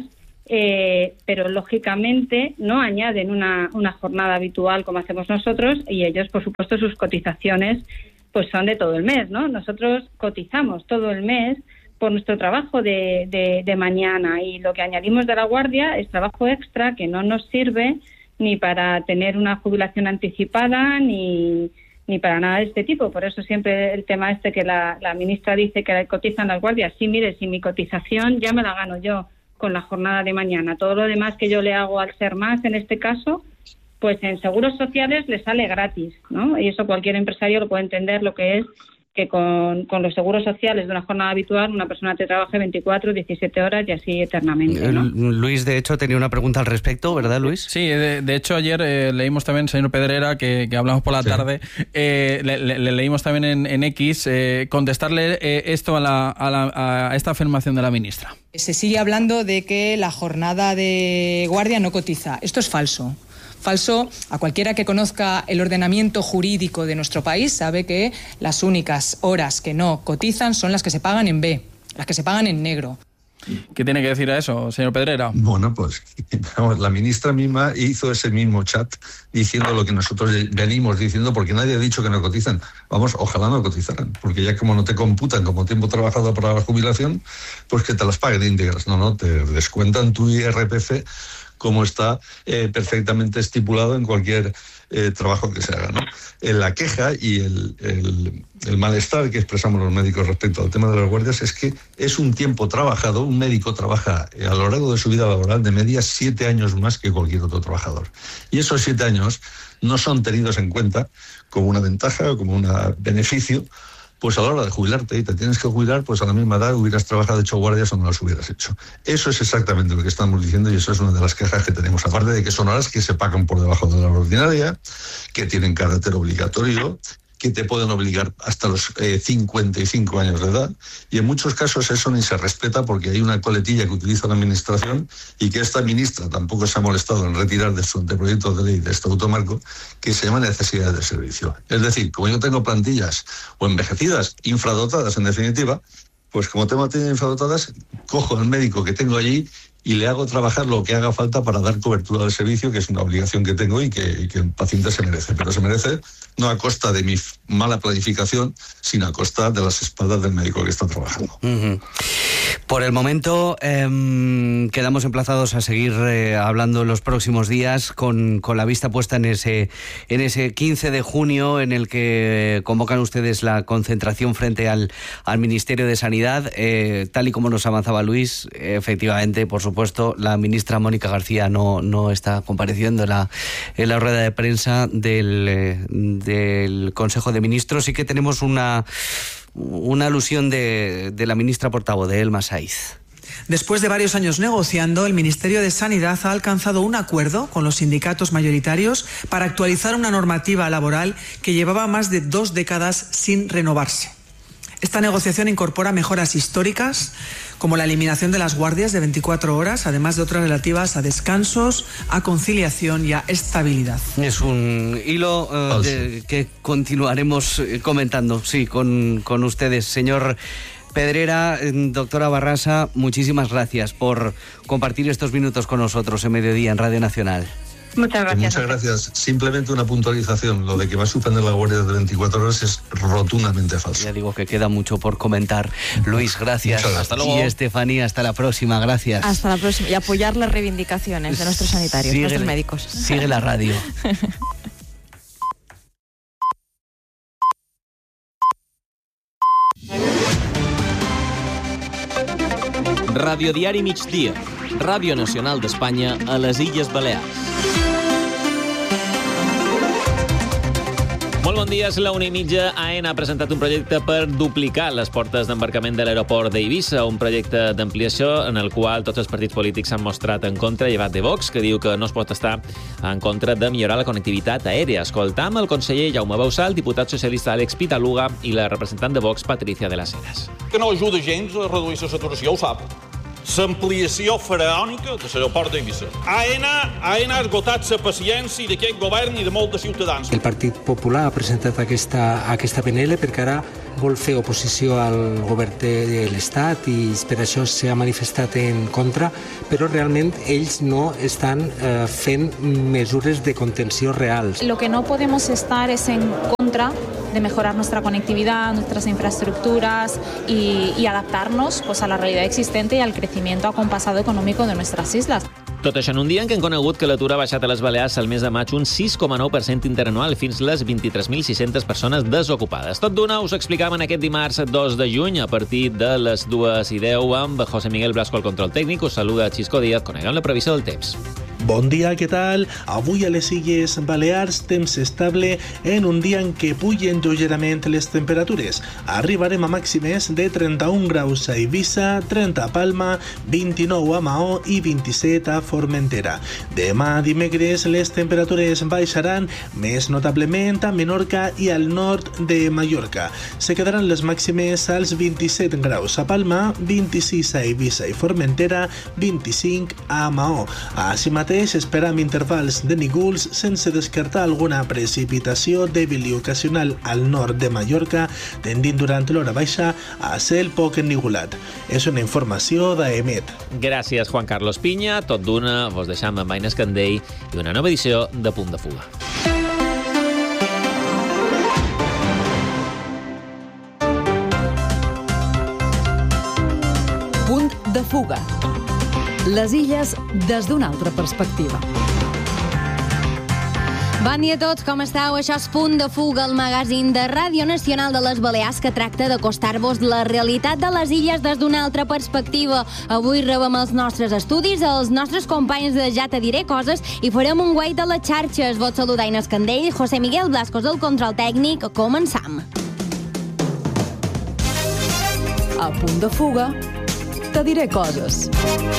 eh, pero lógicamente no añaden una, una jornada habitual como hacemos nosotros, y ellos, por supuesto, sus cotizaciones pues son de todo el mes, ¿no? Nosotros cotizamos todo el mes por nuestro trabajo de, de, de mañana, y lo que añadimos de la guardia es trabajo extra que no nos sirve ni para tener una jubilación anticipada ni, ni para nada de este tipo. Por eso siempre el tema este que la, la ministra dice que cotizan las guardias. Sí, mire, si mi cotización ya me la gano yo con la jornada de mañana, todo lo demás que yo le hago al ser más, en este caso, pues en seguros sociales le sale gratis, ¿no? Y eso cualquier empresario lo puede entender, lo que es que con, con los seguros sociales de una jornada habitual una persona te trabaje veinticuatro, diecisiete horas y así eternamente, ¿no? Luis, de hecho, tenía una pregunta al respecto, ¿verdad, Luis? Sí, de, de hecho ayer eh, leímos también, señor Pedrera, que, que hablamos por la sí. tarde, eh, le, le, le leímos también en, en X, eh, contestarle eh, esto a, la, a, la, a esta afirmación de la ministra. Se sigue hablando de que la jornada de guardia no cotiza. Esto es falso. Falso. A cualquiera que conozca el ordenamiento jurídico de nuestro país sabe que las únicas horas que no cotizan son las que se pagan en B, las que se pagan en negro. ¿Qué tiene que decir a eso, señor Pedrera? Bueno, pues la ministra misma hizo ese mismo chat diciendo lo que nosotros venimos diciendo, porque nadie ha dicho que no cotizan. Vamos, ojalá no cotizaran, porque ya como no te computan como tiempo trabajado para la jubilación, pues que te las paguen íntegras. No, no, te descuentan tu I R P F como está eh, perfectamente estipulado en cualquier eh, trabajo que se haga, ¿no? En la queja y el, el, el malestar que expresamos los médicos respecto al tema de las guardias es que es un tiempo trabajado. Un médico trabaja a lo largo de su vida laboral de media siete años más que cualquier otro trabajador. Y esos siete años no son tenidos en cuenta como una ventaja o como un beneficio, pues a la hora de jubilarte y te tienes que jubilar, pues a la misma edad hubieras trabajado, hecho guardias o no las hubieras hecho. Eso es exactamente lo que estamos diciendo y eso es una de las quejas que tenemos. Aparte de que son horas que se pagan por debajo de la hora ordinaria, que tienen carácter obligatorio, que te pueden obligar hasta los eh, cincuenta y cinco años de edad, y en muchos casos eso ni se respeta porque hay una coletilla que utiliza la administración y que esta ministra tampoco se ha molestado en retirar de su anteproyecto de ley de Estatuto Marco, que se llama necesidades de servicio. Es decir, como yo tengo plantillas o envejecidas, infradotadas en definitiva, pues como tengo plantillas infradotadas, cojo al médico que tengo allí y le hago trabajar lo que haga falta para dar cobertura al servicio, que es una obligación que tengo y que, y que el paciente se merece. Pero se merece no a costa de mi mala planificación, sino a costa de las espaldas del médico que está trabajando. Uh-huh. Por el momento, eh, quedamos emplazados a seguir eh, hablando en los próximos días con, con la vista puesta en ese, en ese quince de junio en el que convocan ustedes la concentración frente al, al Ministerio de Sanidad. Eh, tal y como nos avanzaba Luis, efectivamente, por supuesto, la ministra Mónica García no, no está compareciendo en la, en la rueda de prensa del, eh, del Consejo de Ministros. Sí que tenemos una... una alusión de, de la ministra portavoz, de Elma Saiz. Después de varios años negociando, el Ministerio de Sanidad ha alcanzado un acuerdo con los sindicatos mayoritarios para actualizar una normativa laboral que llevaba más de dos décadas sin renovarse. Esta negociación incorpora mejoras históricas, como la eliminación de las guardias de veinticuatro horas, además de otras relativas a descansos, a conciliación y a estabilidad. Es un hilo uh, de, que continuaremos comentando, sí, con, con ustedes. Señor Pedrera, doctora Barrasa, muchísimas gracias por compartir estos minutos con nosotros en Mediodía, en Radio Nacional. Muchas gracias. Muchas gracias. Simplemente una puntualización. Lo de que va a suspender la guardia de veinticuatro horas es rotundamente falso. Ya digo que queda mucho por comentar. Luis, gracias. gracias. Hasta luego. Y Estefanía, hasta la próxima. Gracias. Hasta la próxima. Y apoyar las reivindicaciones de nuestros sanitarios, sigue, nuestros médicos. Sigue la radio. Radio Diari Migdia, Ràdio Nacional d'Espanya a les Illes Balears. Molt Molt bon dia, és la una i mitja. AENA ha presentat un projecte per duplicar les portes d'embarcament de l'aeroport d'Eivissa, un projecte d'ampliació en el qual tots els partits polítics s'han mostrat en contra, llevat de Vox, que diu que no es pot estar en contra de millorar la connectivitat aèria. Escoltam el conseller Jaume Bausà, el diputat socialista Àlex Pitaluga i la representant de Vox, Patricia de las Heras. Que no ajuda gens a reduir la saturació, ho sap. L'ampliació faraònica de l'aeroport d'Eivissa. AENA, AENA ha esgotat la paciència d'aquest govern i de molts ciutadans. El Partit Popular ha presentat aquesta, aquesta P N L perquè ara vol fer oposició al govern de l'Estat i per això s'ha manifestat en contra, però realment ells no estan eh, fent mesures de contenció reals. Lo que no podemos estar es en contra de mejorar nuestra conectividad, nuestras infraestructuras y, y adaptarnos pues, a la realidad existente y al crecimiento acompasado económico de nuestras islas. Tot això en un dia en què hem conegut que l'atur ha baixat a les Balears al mes de maig un sis coma nou per cent interanual fins les vint-i-tres mil sis-centes persones desocupades. Tot d'una us ho explicàvem aquest dimarts dos de juny a partir de les dues i deu amb José Miguel Blasco al control tècnic. Us saluda Xisco Díaz. Coneguem la previsió del temps. Bon dia, què tal? Avui a les Illes Balears temps estable en un dia en què pugen lleugerament les temperatures. Arribarem a màximes de trenta-un graus a Eivissa, trenta a Palma, vint-i-nou a Maó i vint-i-set a Formentera. Demà dimecres les temperatures baixaran més notablement a Menorca i al nord de Mallorca. Se quedaran les màximes als vint-i-set graus a Palma, vint-i-sis a Eivissa i Formentera, vint-i-cinc a Maó. Així mateix esperam intervals de núvols sense descartar alguna precipitació dèbil i ocasional al nord de Mallorca, tendint durant l'hora baixa a cel poc ennivolat. És una informació d'Aemet. Gràcies, Juan Carlos Piña. Tot d'una, vos deixam amb Aina Escandell i una nova edició de Punt de Fuga. Punt de Fuga. Les illes des d'una altra perspectiva. Bon dia a tots, com esteu? Això és Punt de Fuga, el magazín de Ràdio Nacional de les Balears que tracta d'acostar-vos la realitat de les illes des d'una altra perspectiva. Avui rebem els nostres estudis, els nostres companys de Ja te diré coses i farem un guai de les xarxes. Vos saludar Aina Escandell, José Miguel Blascos del control tècnic. Començam. A Punt de Fuga, te diré coses.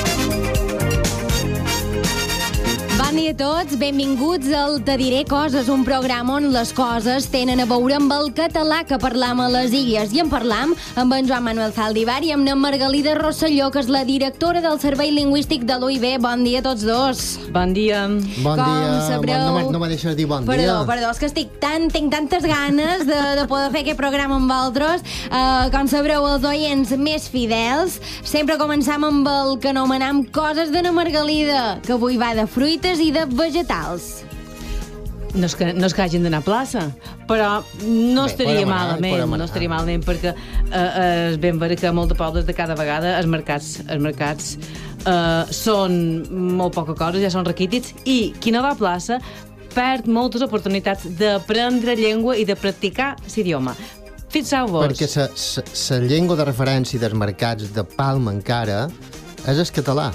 Bon dia a tots, benvinguts al Te diré coses, un programa on les coses tenen a veure amb el català que parlam a les illes. I en parlam amb en Joan Manuel Zaldivar i amb en Margalida Rosselló, que és la directora del Servei Lingüístic de l'U I B. Bon dia a tots dos. Bon dia. Bon Com dia. sabreu... No, no, no me deixes dir bon perdó, dia. Perdó, és que estic tan, tinc tantes ganes de, de poder fer aquest programa amb vosaltres. Uh, com sabreu, els oients més fidels, sempre començam amb el que anomenem coses de na Margalida, que avui va de fruites i de vegetals. No és que, no és que hagin d'anar a plaça, però no Bé, estaria podem anar, malament, podem anar. no estaria malament, perquè eh, és ben vera que molts de pobles de cada vegada els mercats, els mercats eh, són molt poca cosa, ja són raquítics, i qui no va a plaça perd moltes oportunitats d'aprendre llengua i de practicar l'idioma. Fixeu-vos. Perquè la llengua de referència dels mercats de Palma encara és el català.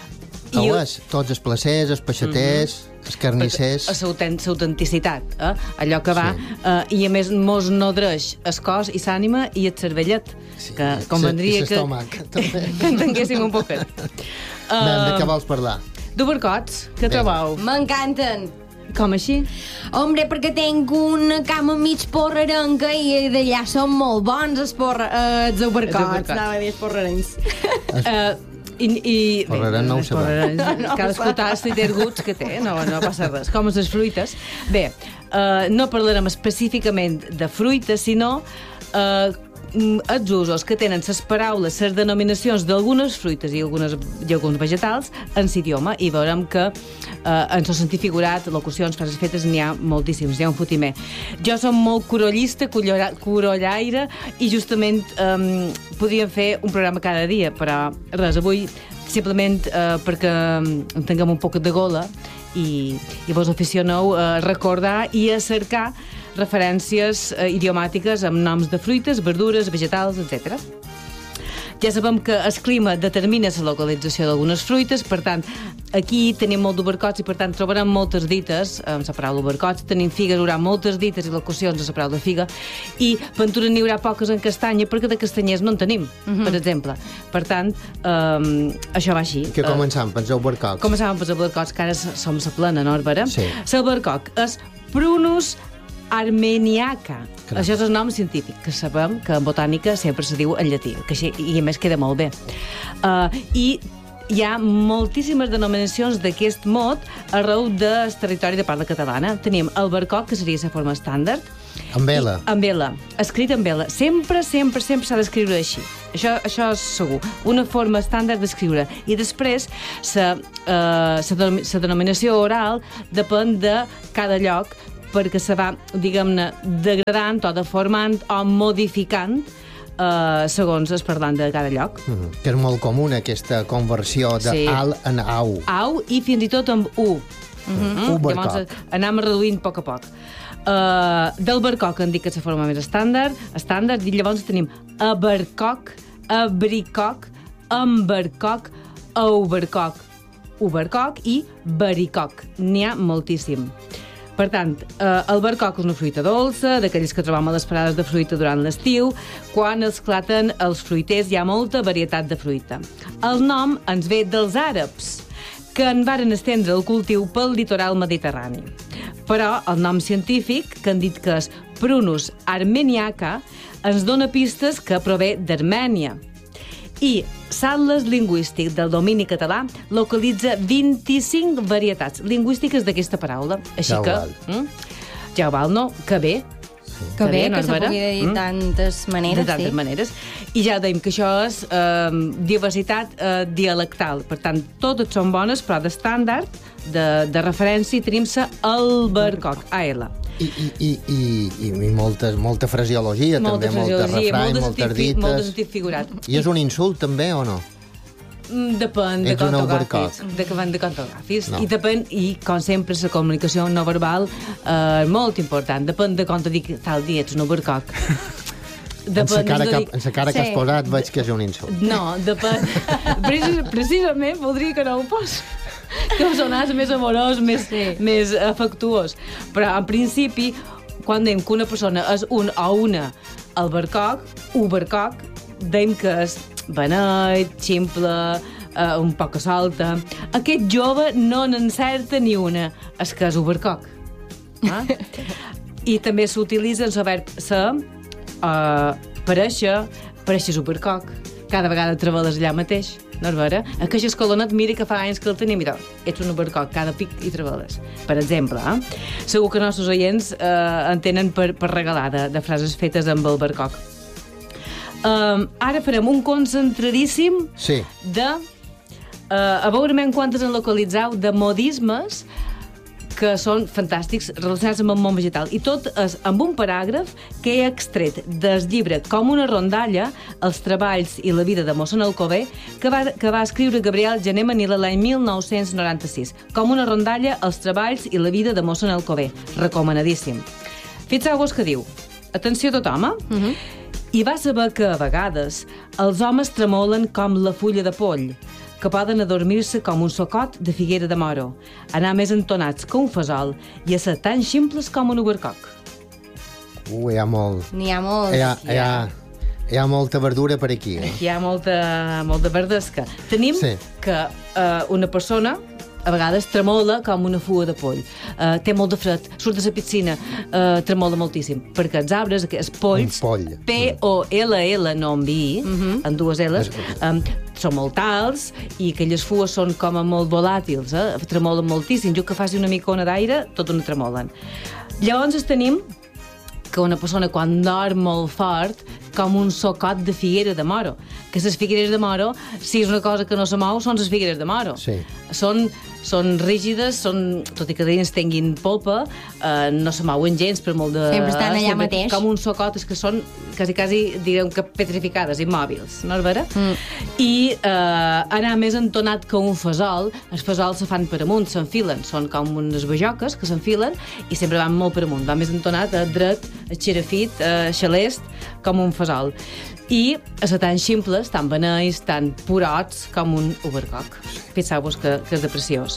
I ho és, tots els placers, els peixaters, mm -hmm. els carnissers... L'autenticitat, eh? Allò que va... Sí. Eh, I a més mos nodreix el cos i l'ànima i el cervellet, sí. Que convendria sí, que, que entenguéssim un poquet. Uh, ben, de què vols parlar? D'ubercots, què trobeu? M'encanten. Com així? Hombre, perquè tinc una cama mig porrerenca i d'allà són molt bons els, porra, eh, els ubercots. Anava a dir els porrerencs. Eh... I, i Porrarem no ho sabem. No, cadascú té els guts que té, no, no passa res. Com les fruites. Bé, uh, no parlarem específicament de fruites, sinó uh, els usos que tenen les paraules, les denominacions d'algunes fruites i, algunes, i alguns vegetals en l'idioma, i veurem que eh, en el sentit figurat, locucions, frases fetes, n'hi ha moltíssims, n'hi ha un fotimer. Jo som molt corollista, corollaire, i justament eh, podríem fer un programa cada dia, però res, avui simplement eh, perquè en tinguem un poc de gola i, i vos aficioneu a recordar i a cercar referències eh, idiomàtiques amb noms de fruites, verdures, vegetals, etcètera. Ja sabem que el clima determina la localització d'algunes fruites, per tant, aquí tenim molt d'ubercots i per tant trobarem moltes dites amb la paraula ubercots, tenim figues, hi haurà moltes dites i locucions de la paraula figa, i ventura n'hi haurà poques en castanya perquè de castanyers no en tenim, uh-huh. per exemple. Per tant, um, això va així. Que començam, pels albercocs. Començàvem pels albercocs, que ara som la plena, no, Arbara? Sí. L'albercoc és Prunus armeniaca. Clar. Això és el nom científic, que sabem que en botànica sempre se diu en llatí, que així, i a més queda molt bé. Uh, I hi ha moltíssimes denominacions d'aquest mot arreu del territori de parla catalana. Tenim albercoc, que seria la forma estàndard. Amb vela. I, amb vela, escrit amb vela. Sempre, sempre, sempre s'ha d'escriure així. Això, això és segur. Una forma estàndard d'escriure. I després, la uh, denominació oral depèn de cada lloc, perquè se va, diguem-ne, degradant o deformant o modificant uh, segons es parlant de cada lloc. Mm-hmm. Que és molt comú aquesta conversió de sí. al en au. Au i fins i tot amb u. Mm-hmm. Ubercoc. Llavors anem reduint a poc a poc. Uh, del barcoc en dic que és la forma més estàndard, estàndard, i llavors tenim abercoc, abricoc, ambercoc, aubercoc, ubercoc i baricoc. N'hi ha moltíssim. Per tant, eh, el barcoc és una fruita dolça, d'aquells que trobam a les parades de fruita durant l'estiu. Quan esclaten els fruiters hi ha molta varietat de fruita. El nom ens ve dels àrabs, que en varen estendre el cultiu pel litoral mediterrani. Però el nom científic, que han dit que és Prunus armeniaca, ens dona pistes que prové d'Armènia. I l'Atles lingüístic del domini català localitza vint-i-cinc varietats lingüístiques d'aquesta paraula. Així ja que... Val. Mm, ja val, no? Que bé. Sí. Que bé, que se pugui dir de tantes maneres. De tantes sí. maneres. I ja dèiem que això és eh, diversitat eh, dialectal. Per tant, totes són bones, però d'estàndard, de, de referència, tenim-se albercoc, A L. I, i, i, i, i moltes, molta fraseologia, molta també, fraseologia, molta refrany, molt moltes dites. Molt de sentit figurat. I és un insult, també, o no? Depèn de com t'agafis. Depèn de com t'agafis. No. I depèn, i com sempre, la comunicació no verbal és eh, molt important. Depèn de com te dic tal dia, ets un albercoc. En la cara, que, dic... en cara sí. que has posat veig que és un insult. No, depèn. Precis, precisament voldria que no ho fos. Que sonàs més amorós, més, sí. més afectuós. Però, en principi, quan dèiem que una persona és un o una albercoc, ubercoc, dèiem que és beneit, ximple, uh, un poc solta. Aquest jove no n'encerta ni una. És que és ubercoc. Ah? I també s'utilitza el verb ser, uh, parèixer, pareixes ubercoc. Cada vegada treballes allà mateix. No és vera? Aquest escalonet, mira que fa anys que el tenim, mira, ets un ubercoc, cada pic hi treballes. Per exemple, eh? Segur que els nostres oients eh, en tenen per, per regalar de, de frases fetes amb el barcoc. Um, ara farem un concentradíssim sí. de... Uh, a veure quantes en localitzau de modismes que són fantàstics relacionats amb el món vegetal. I tot és amb un paràgraf que he extret del llibre Com una rondalla, els treballs i la vida de mossèn Alcover, que va, que va escriure Gabriel Gené Manila l'any mil nou-cents noranta-sis. Com una rondalla, els treballs i la vida de mossèn Alcover. Recomanadíssim. Fixeu-vos que diu, atenció a tothom, eh? Uh-huh. I va saber que, a vegades, els homes tremolen com la fulla de poll, que poden adormir-se com un socot de figuera de moro, anar més entonats que un fesol i a ser tan ximples com un ubercoc. Uh, hi ha molt. N'hi ha molts. Hi ha, hi, ha, hi ha molta verdura per aquí. Eh? Hi ha molta, molta verdesca. Tenim sí. que uh, una persona a vegades tremola com una fuga de poll. Uh, té molt de fred, surt de la piscina, uh, tremola moltíssim. Perquè els arbres, els polls, poll. P O L L, no amb I, uh -huh. en dues L's, um, són molt alts i aquelles fues són com a molt volàtils, eh? Tremolen moltíssim. Jo que faci una micona d'aire, tot una tremolen. Llavors tenim que una persona quan dorm molt fort, com un socot de figuera de moro. Que les figueres de moro, si és una cosa que no se mou, són les figueres de moro. Sí. Són, són rígides, són, tot i que dins tinguin polpa, eh, no se mouen gens per molt de... Sempre estan allà sempre, mateix. Com un socot, és que són quasi, quasi, diguem que petrificades, immòbils, no és vera? Mm. I eh, anar més entonat que un fesol, els fesols se fan per amunt, s'enfilen, són com unes bajoques que s'enfilen i sempre van molt per amunt, va més entonat, eh, dret, xerafit, eh, xalest, com un fesol. i a ser tan ximples, tan beneis, tan purots com un ubercoc. Penseu-vos que, que és de preciós.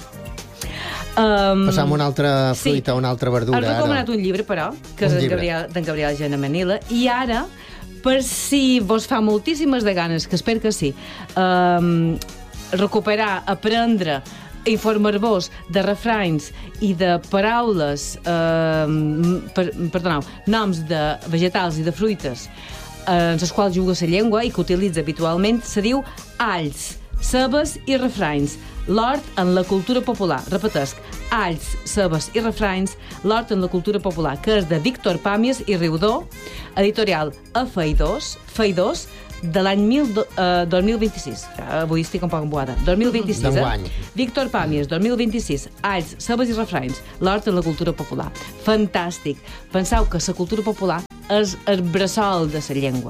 Um, Passam una altra fruita, sí. una altra verdura. Has recomanat un llibre, però, que és d'en Gabriel, Gabriel Gianamanila, i ara, per si vos fa moltíssimes de ganes, que espero que sí, um, recuperar, aprendre, informar-vos de refranys i de paraules, eh, per, perdoneu, noms de vegetals i de fruites eh, en les quals juga la llengua i que utilitza habitualment, se diu alls, cebes i refranys. L'hort en la cultura popular. Repetesc, alls, cebes i refranys, l'hort en la cultura popular, que és de Víctor Pàmies i Riudó, editorial a Feidós, Feidós, de l'any uh, dos mil vint-i-sis. Avui estic un poc emboada. dos mil vint-i-sis, eh? Víctor Pàmies, dos mil vint-i-sis. Alls, cebes i refranys. L'hort en la cultura popular. Fantàstic. Penseu que la cultura popular és el bressol de la llengua.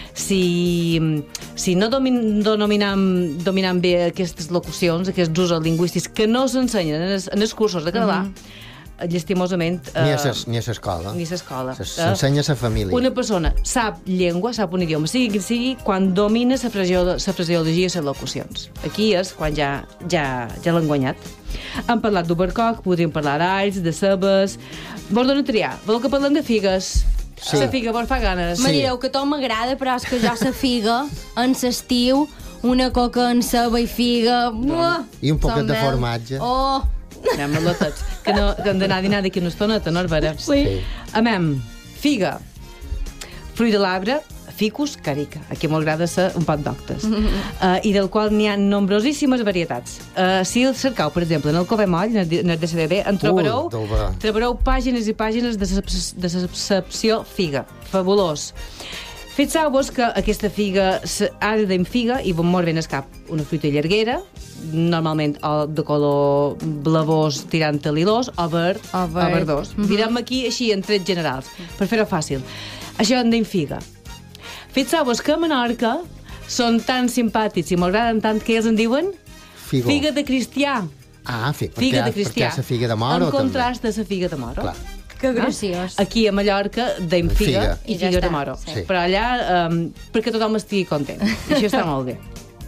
Si, si no domin, dominam, dominam bé aquestes locucions, aquests usos lingüístics que no s'ensenyen en, en els cursos de català, mm-hmm. llastimosament... Ni a l'escola. Ni a l'escola. S'ensenya a la família. Una persona sap llengua, sap un idioma, sigui quin sigui, quan domina la fraseologia i les locucions. Aquí és quan ja, ja, ja l'han guanyat. Hem parlat d'ubercoc, podríem parlar d'alls, de cebes... Vols donar triar? Voleu que parlem de figues? Sí. La figa vos fa ganes? Sí. Me direu que tot m'agrada, però és que jo la figa, en l'estiu, una coca en ceba i figa... Buah, I un poquet de formatge. Oh! Anem-lo tots, que, no, que hem d'anar a dinar d'aquí una estoneta, no, Albera? Sí. Amem, figa, fruit de l'arbre, ficus carica, aquí m'agrada ser un pot doctes, uh, i del qual n'hi ha nombrosíssimes varietats. Uh, si el cercau, per exemple, en el Cove Moll, en el D C D B, en trobareu, uh, trobareu pàgines i pàgines de decepció figa. Fabulós. Fixeu-vos que aquesta figa ha de figa i bon mort ben es cap una fruita llarguera, normalment de color blavós tirant a lilós o verd o, verd. o verdós. Mm-hmm. Direm aquí així en trets generals, per fer-ho fàcil. Això en deim figa. Fixeu-vos que a Menorca són tan simpàtics i m'agraden tant que ells en diuen Figo. Figa de cristià. Ah, fi, figa perquè, de cristià. perquè és la figa de moro, en contrast de la figa de moro. Clar. Que graciós. Aquí a Mallorca deim figa, figa. i figa de moro. Sí. Però allà, um, perquè tothom estigui content. I això està molt bé.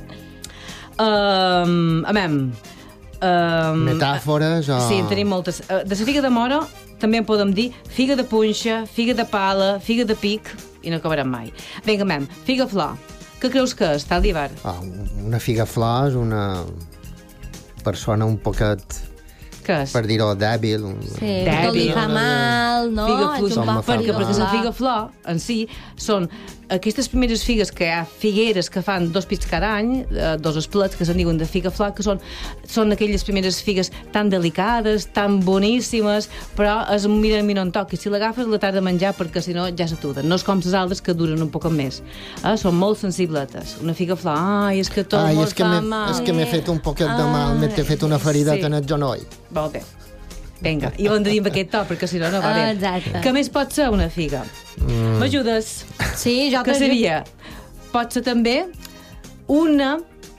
Um, amem. Um, Metàfores o... Sí, en tenim moltes. Uh, de la figa de moro també en podem dir figa de punxa, figa de pala, figa de pic, i no acabarem mai. Vinga, amem. Figa flor. Què creus que és, tal d'Ibar? Ah, una figa flor és una persona un poquet... per dir-ho, dèbil. Un... Sí, dèbil. Li fa mal, no? Figa flor, perquè, perquè la figa flor en si són aquestes primeres figues que hi ha figueres que fan dos pits cada any, dos esplets que se'n diuen de figa flor, que són, són aquelles primeres figues tan delicades, tan boníssimes, però es miren i no en toqui. Si l'agafes la t'has de menjar perquè si no ja s'atuden. No és com les altres que duren un poc més. Eh? Són molt sensibletes. Una figa flor, ai, és que tot ai, molt fa mal. És que m'he fet un poquet de mal, m'he fet una ferida sí. en el genoll. Molt bé. Vinga, i ho hem de dir amb aquest to, perquè si no, no va bé. Exacte. Què més pot ser una figa? Mm. M'ajudes? Sí, jo que seria? Pot ser també una,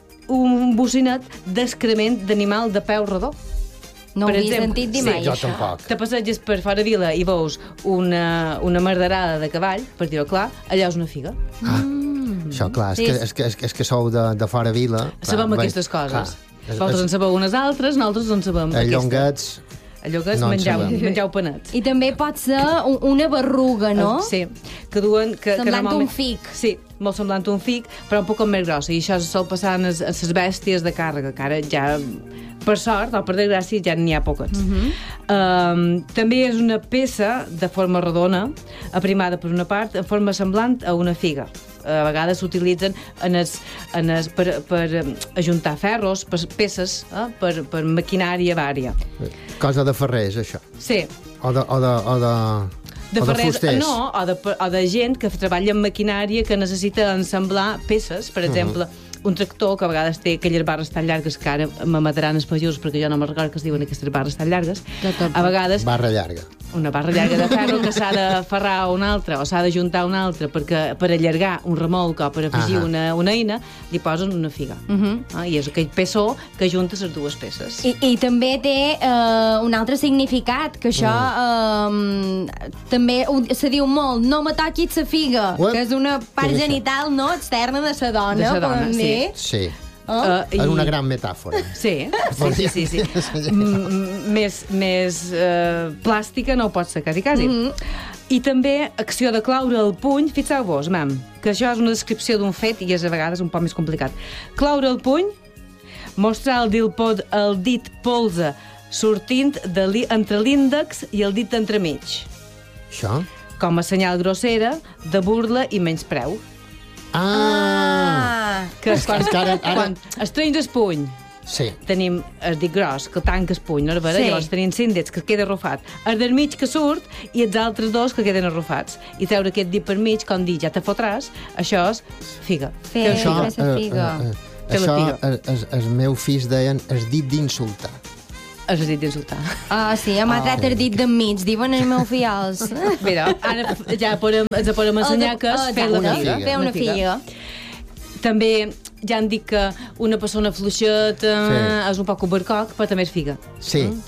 un bocinet d'excrement d'animal de peu rodó. No ho havia sentit dir mai, sí, jo tampoc. Te passeges per fora vila i veus una, una merderada de cavall, per dir-ho clar, allà és una figa. Ah, mm. Això, clar, és, sí. que, és, que, és, que, és que sou de, de fora vila. Sabem clar, aquestes coses. Vosaltres en sabeu unes altres, nosaltres en sabem aquestes. Llonguets... Allò que és no menjau, menjau panets. I també pot ser una berruga, no? Sí, que duen... Que, semblant que un fic. Sí, molt semblant un fic, però un poc més grossa. I això sol passar en les, en les bèsties de càrrega, que ara ja, per sort o per desgràcia, ja n'hi ha poquets. Uh-huh. um, també és una peça de forma rodona, aprimada per una part, en forma semblant a una figa. A vegades s'utilitzen en es, en es, per, per ajuntar ferros, per peces, eh? per, per maquinària vària. Cosa de ferrers, això. Sí. O de, o de, o de, de, o ferrers, de fusters. No, o de, o de gent que treballa en maquinària que necessita ensamblar peces, per exemple, uh-huh. un tractor que a vegades té aquelles barres tan llargues que ara m'amataran els pagesos perquè jo no me'n recordo que es diuen aquestes barres tan llargues. A vegades... Barra llarga. una barra llarga de ferro que s'ha de ferrar a una altra o s'ha de juntar a una altra perquè per allargar un remolc o per afegir una, una eina, li posen una figa. Uh -huh. ah, I és aquell peçó que junta les dues peces. I, i també té uh, un altre significat, que això uh, també se diu molt, no me toquis la figa, What? que és una part genital no, externa de la dona, de sa dona podem dir. Sí. Oh? Uh, és una gran metàfora. Sí, sí, sí, sí, sí. més més uh, plàstica no pot ser, quasi, quasi. Mm -hmm. I també acció de claure el puny, fixeu-vos, mam, que això és una descripció d'un fet i és a vegades un poc més complicat. Claure el puny, mostrar el dit, pod, el dit polze sortint de li, entre l'índex i el dit entremig. Això? Com a senyal grossera, de burla i menyspreu. Ah! Que és quan, ara, ara... quan estrenys el puny, sí. tenim el dit gros, que tanca el puny, no? Sí. Llavors tenim cinc dits que queda arrufat, el del mig que surt i els altres dos que queden arrufats. I treure aquest dit per mig, com dir, ja te fotràs, això és figa. Fer, això, fer la figa. Uh, uh, uh, això, els, els meus fills deien el dit d'insultar. El dit d'insultar. Ah, sí, m'ha tret el dit d'enmig, diuen els meus fills. Mira, ara ja podem, ens podem ensenyar que és fer la figa. Fer una figa. També ja han dit que una persona fluixeta sí. és un poc obercoc, però també és figa. Sí. Mm?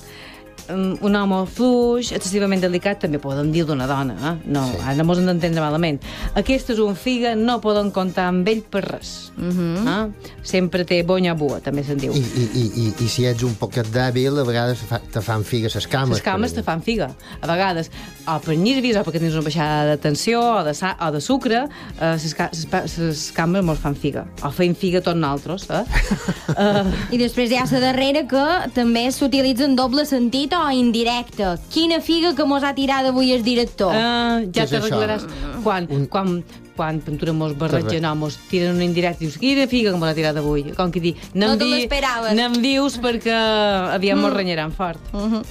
Un home fluix, excessivament delicat, també podem dir d'una dona, eh? No, sí. Ara no mos hem d'entendre malament. Aquest és un figa, no poden comptar amb ell per res. Uh -huh. eh? Sempre té bonya bua, també se'n diu. I, i, i, I si ets un poquet dèbil, a vegades te fan figa ses cames. Les cames te fan figa. A vegades, o per nervis, o perquè tens una baixada de tensió, o de, sa, o de sucre, les eh, cames mos fan figa. O feim figa tots nosaltres. Eh? uh... I després hi ha la darrera que també s'utilitza en doble sentit o indirecte. Quina figa que mos ha tirat avui el director. Uh, ja t'arreglaràs. Quan, un... quan, quan pintura mos barregen o mos tiren un indirecte, dius, quina figa que mos ha tirat avui. Com que dir, no, no em, te di, l'esperaves. no em dius perquè aviam mm. mos renyaran fort. Uh -huh.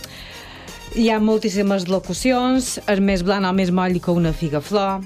Hi ha moltíssimes locucions, el més blanc o més moll que una figa flor,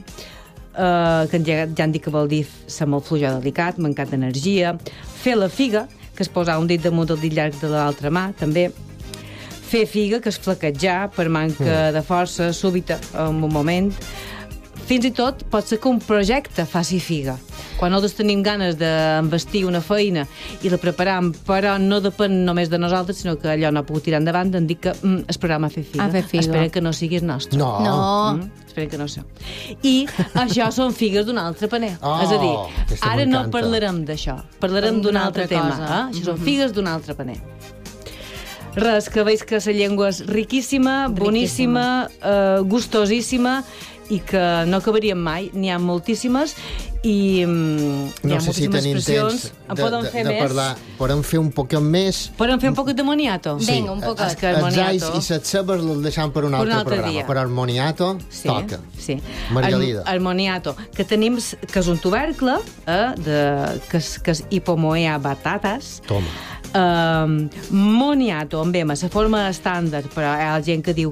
uh, que ja, ja han dit que vol dir ser molt fluix o delicat, mancat d'energia. Fer la figa, que és posar un dit damunt del dit llarg de l'altra mà, també. Fer figa, que és flaquejar per manca mm. de força súbita en un moment. Fins i tot pot ser que un projecte faci figa. Quan nosaltres tenim ganes d'investir una feina i la preparam, però no depèn només de nosaltres, sinó que allò no ha pogut tirar endavant, em dic que mm, esperam a fer figa. A fer figa. Esperem que no siguis nostre. No. no. Mm, esperem que no sé. I això són figues d'un altre paner. Oh, és a dir, ara no parlarem d'això, parlarem d'un altre tema. Eh? Això mm -hmm. són figues d'un altre paner. Res, que veig que la llengua és riquíssima, boníssima, eh, gustosíssima i que no acabaríem mai. N'hi ha moltíssimes i um, no hi ha sé moltíssimes si expressions. En de, poden fer de, de més. Parlar. Podem fer un poquet més. Podem fer un poquet de moniato? Sí. Vinga, un poquet. Es, els ais i les cebes els deixem per un per altre, un altre programa. dia. Però el moniato sí, toca. Sí. Margalida. El, el moniato, que tenim, que és un tubercle, eh, de, que, és, que és Hipomoea batatas. Toma. Uh, moniato, amb M, la forma estàndard, però hi ha gent que diu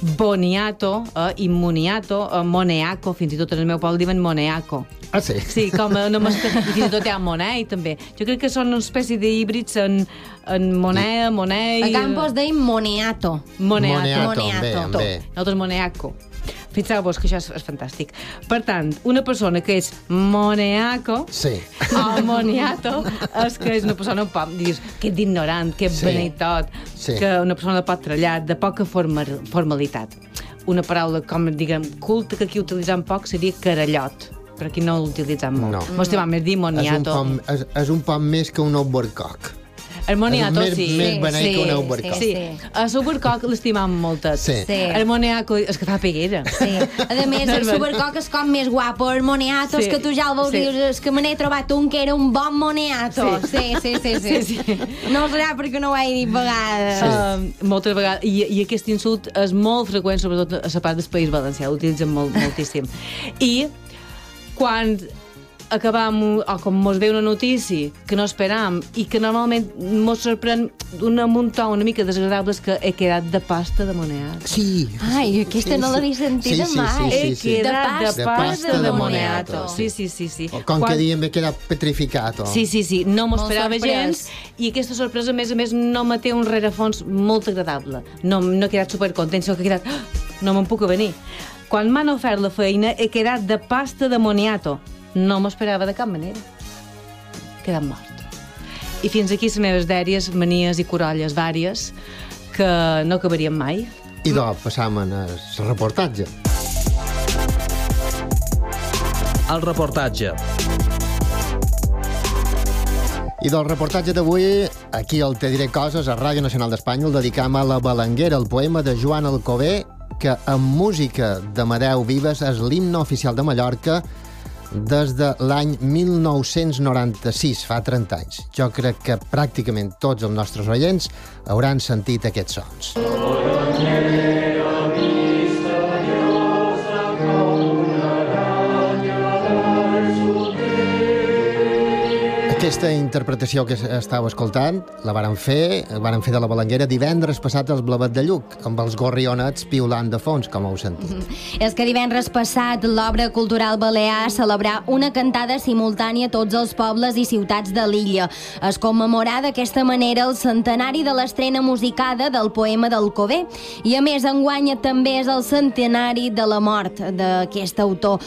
boniato, uh, i moniato, uh, moneaco, fins i tot en el meu poble diuen moneaco. Ah, sí? Sí, com a una masca... I fins i tot hi ha monei, també. Jo crec que són una espècie d'híbrids en, en monea, monei... A Campos deim moneato. Moneato. Moneato, amb B, amb B. Nosaltres moneaco. Fixeu-vos que això és, és fantàstic. Per tant, una persona que és moneaco sí. o moniato és que és una persona un poc, dius, que és ignorant, que és sí. beneit tot, sí. que una persona pot trellar, de poca forma, formalitat. Una paraula, com diguem, culta, que aquí utilitzem poc, seria carallot, però aquí no l'utilitzem molt. No. M'estimam més dir moniato. És un, poc, és, és un poc més que un overcock. El moniato, més, sí. Més beneit sí, que un overcock. Sí, sí. El supercock l'estimam molt. Sí. sí. El moniato és que fa peguera. Sí. A més, el supercock és com més guapo. El moniato sí. és que tu ja el veus sí. dius, és que me n'he trobat un que era un bon moniato. Sí, sí, sí. sí, sí. sí, sí. No serà perquè no ho he dit vegades. Sí. Uh, moltes vegades. I, I aquest insult és molt freqüent, sobretot a la part del País Valencià. L'utilitzen molt, moltíssim. I quan acabam, o com mos ve una notícia que no esperam i que normalment mos sorprèn d'un muntó una mica desagradable és que he quedat de pasta de moniato. Sí. Ai, aquesta sí, no l'havia sentit sí, sí, mai. Sí, sí, sí. He quedat de pasta de, de, pasta de de moniato. moniato. Sí, sí, sí. sí. O com Quan... que diem he quedat petrificat. Sí, sí, sí. No m'ho esperava gens i aquesta sorpresa, a més a més, no me té un rerefons molt agradable. No, no he quedat supercontent, sinó que he quedat... no me'n puc venir. Quan m'han ofert la feina he quedat de pasta de moniato. No m'esperava de cap manera. He quedat mort. I fins aquí les meves dèries, manies i corolles vàries que no acabarien mai. I doncs passam en el reportatge. El reportatge. I del reportatge d'avui, aquí al Te diré coses, a Ràdio Nacional d'Espanya, el dedicam a La Balanguera, el poema de Joan Alcover, que amb música d'Amadeu Vives és l'himne oficial de Mallorca des de l'any mil nou-cents noranta-sis, fa trenta anys. Jo crec que pràcticament tots els nostres oients hauran sentit aquests sons. Aquesta interpretació que estàu escoltant la varen fer, varen fer de La Balanguera divendres passat als Blavet de Lluc, amb els gorrionets piulant de fons, com heu sentit. Mm-hmm. És que divendres passat l'Obra Cultural Balear celebrà una cantada simultània a tots els pobles i ciutats de l'illa. Es commemorà d'aquesta manera el centenari de l'estrena musicada del poema d'Alcover i, a més, enguany també és el centenari de la mort d'aquest autor.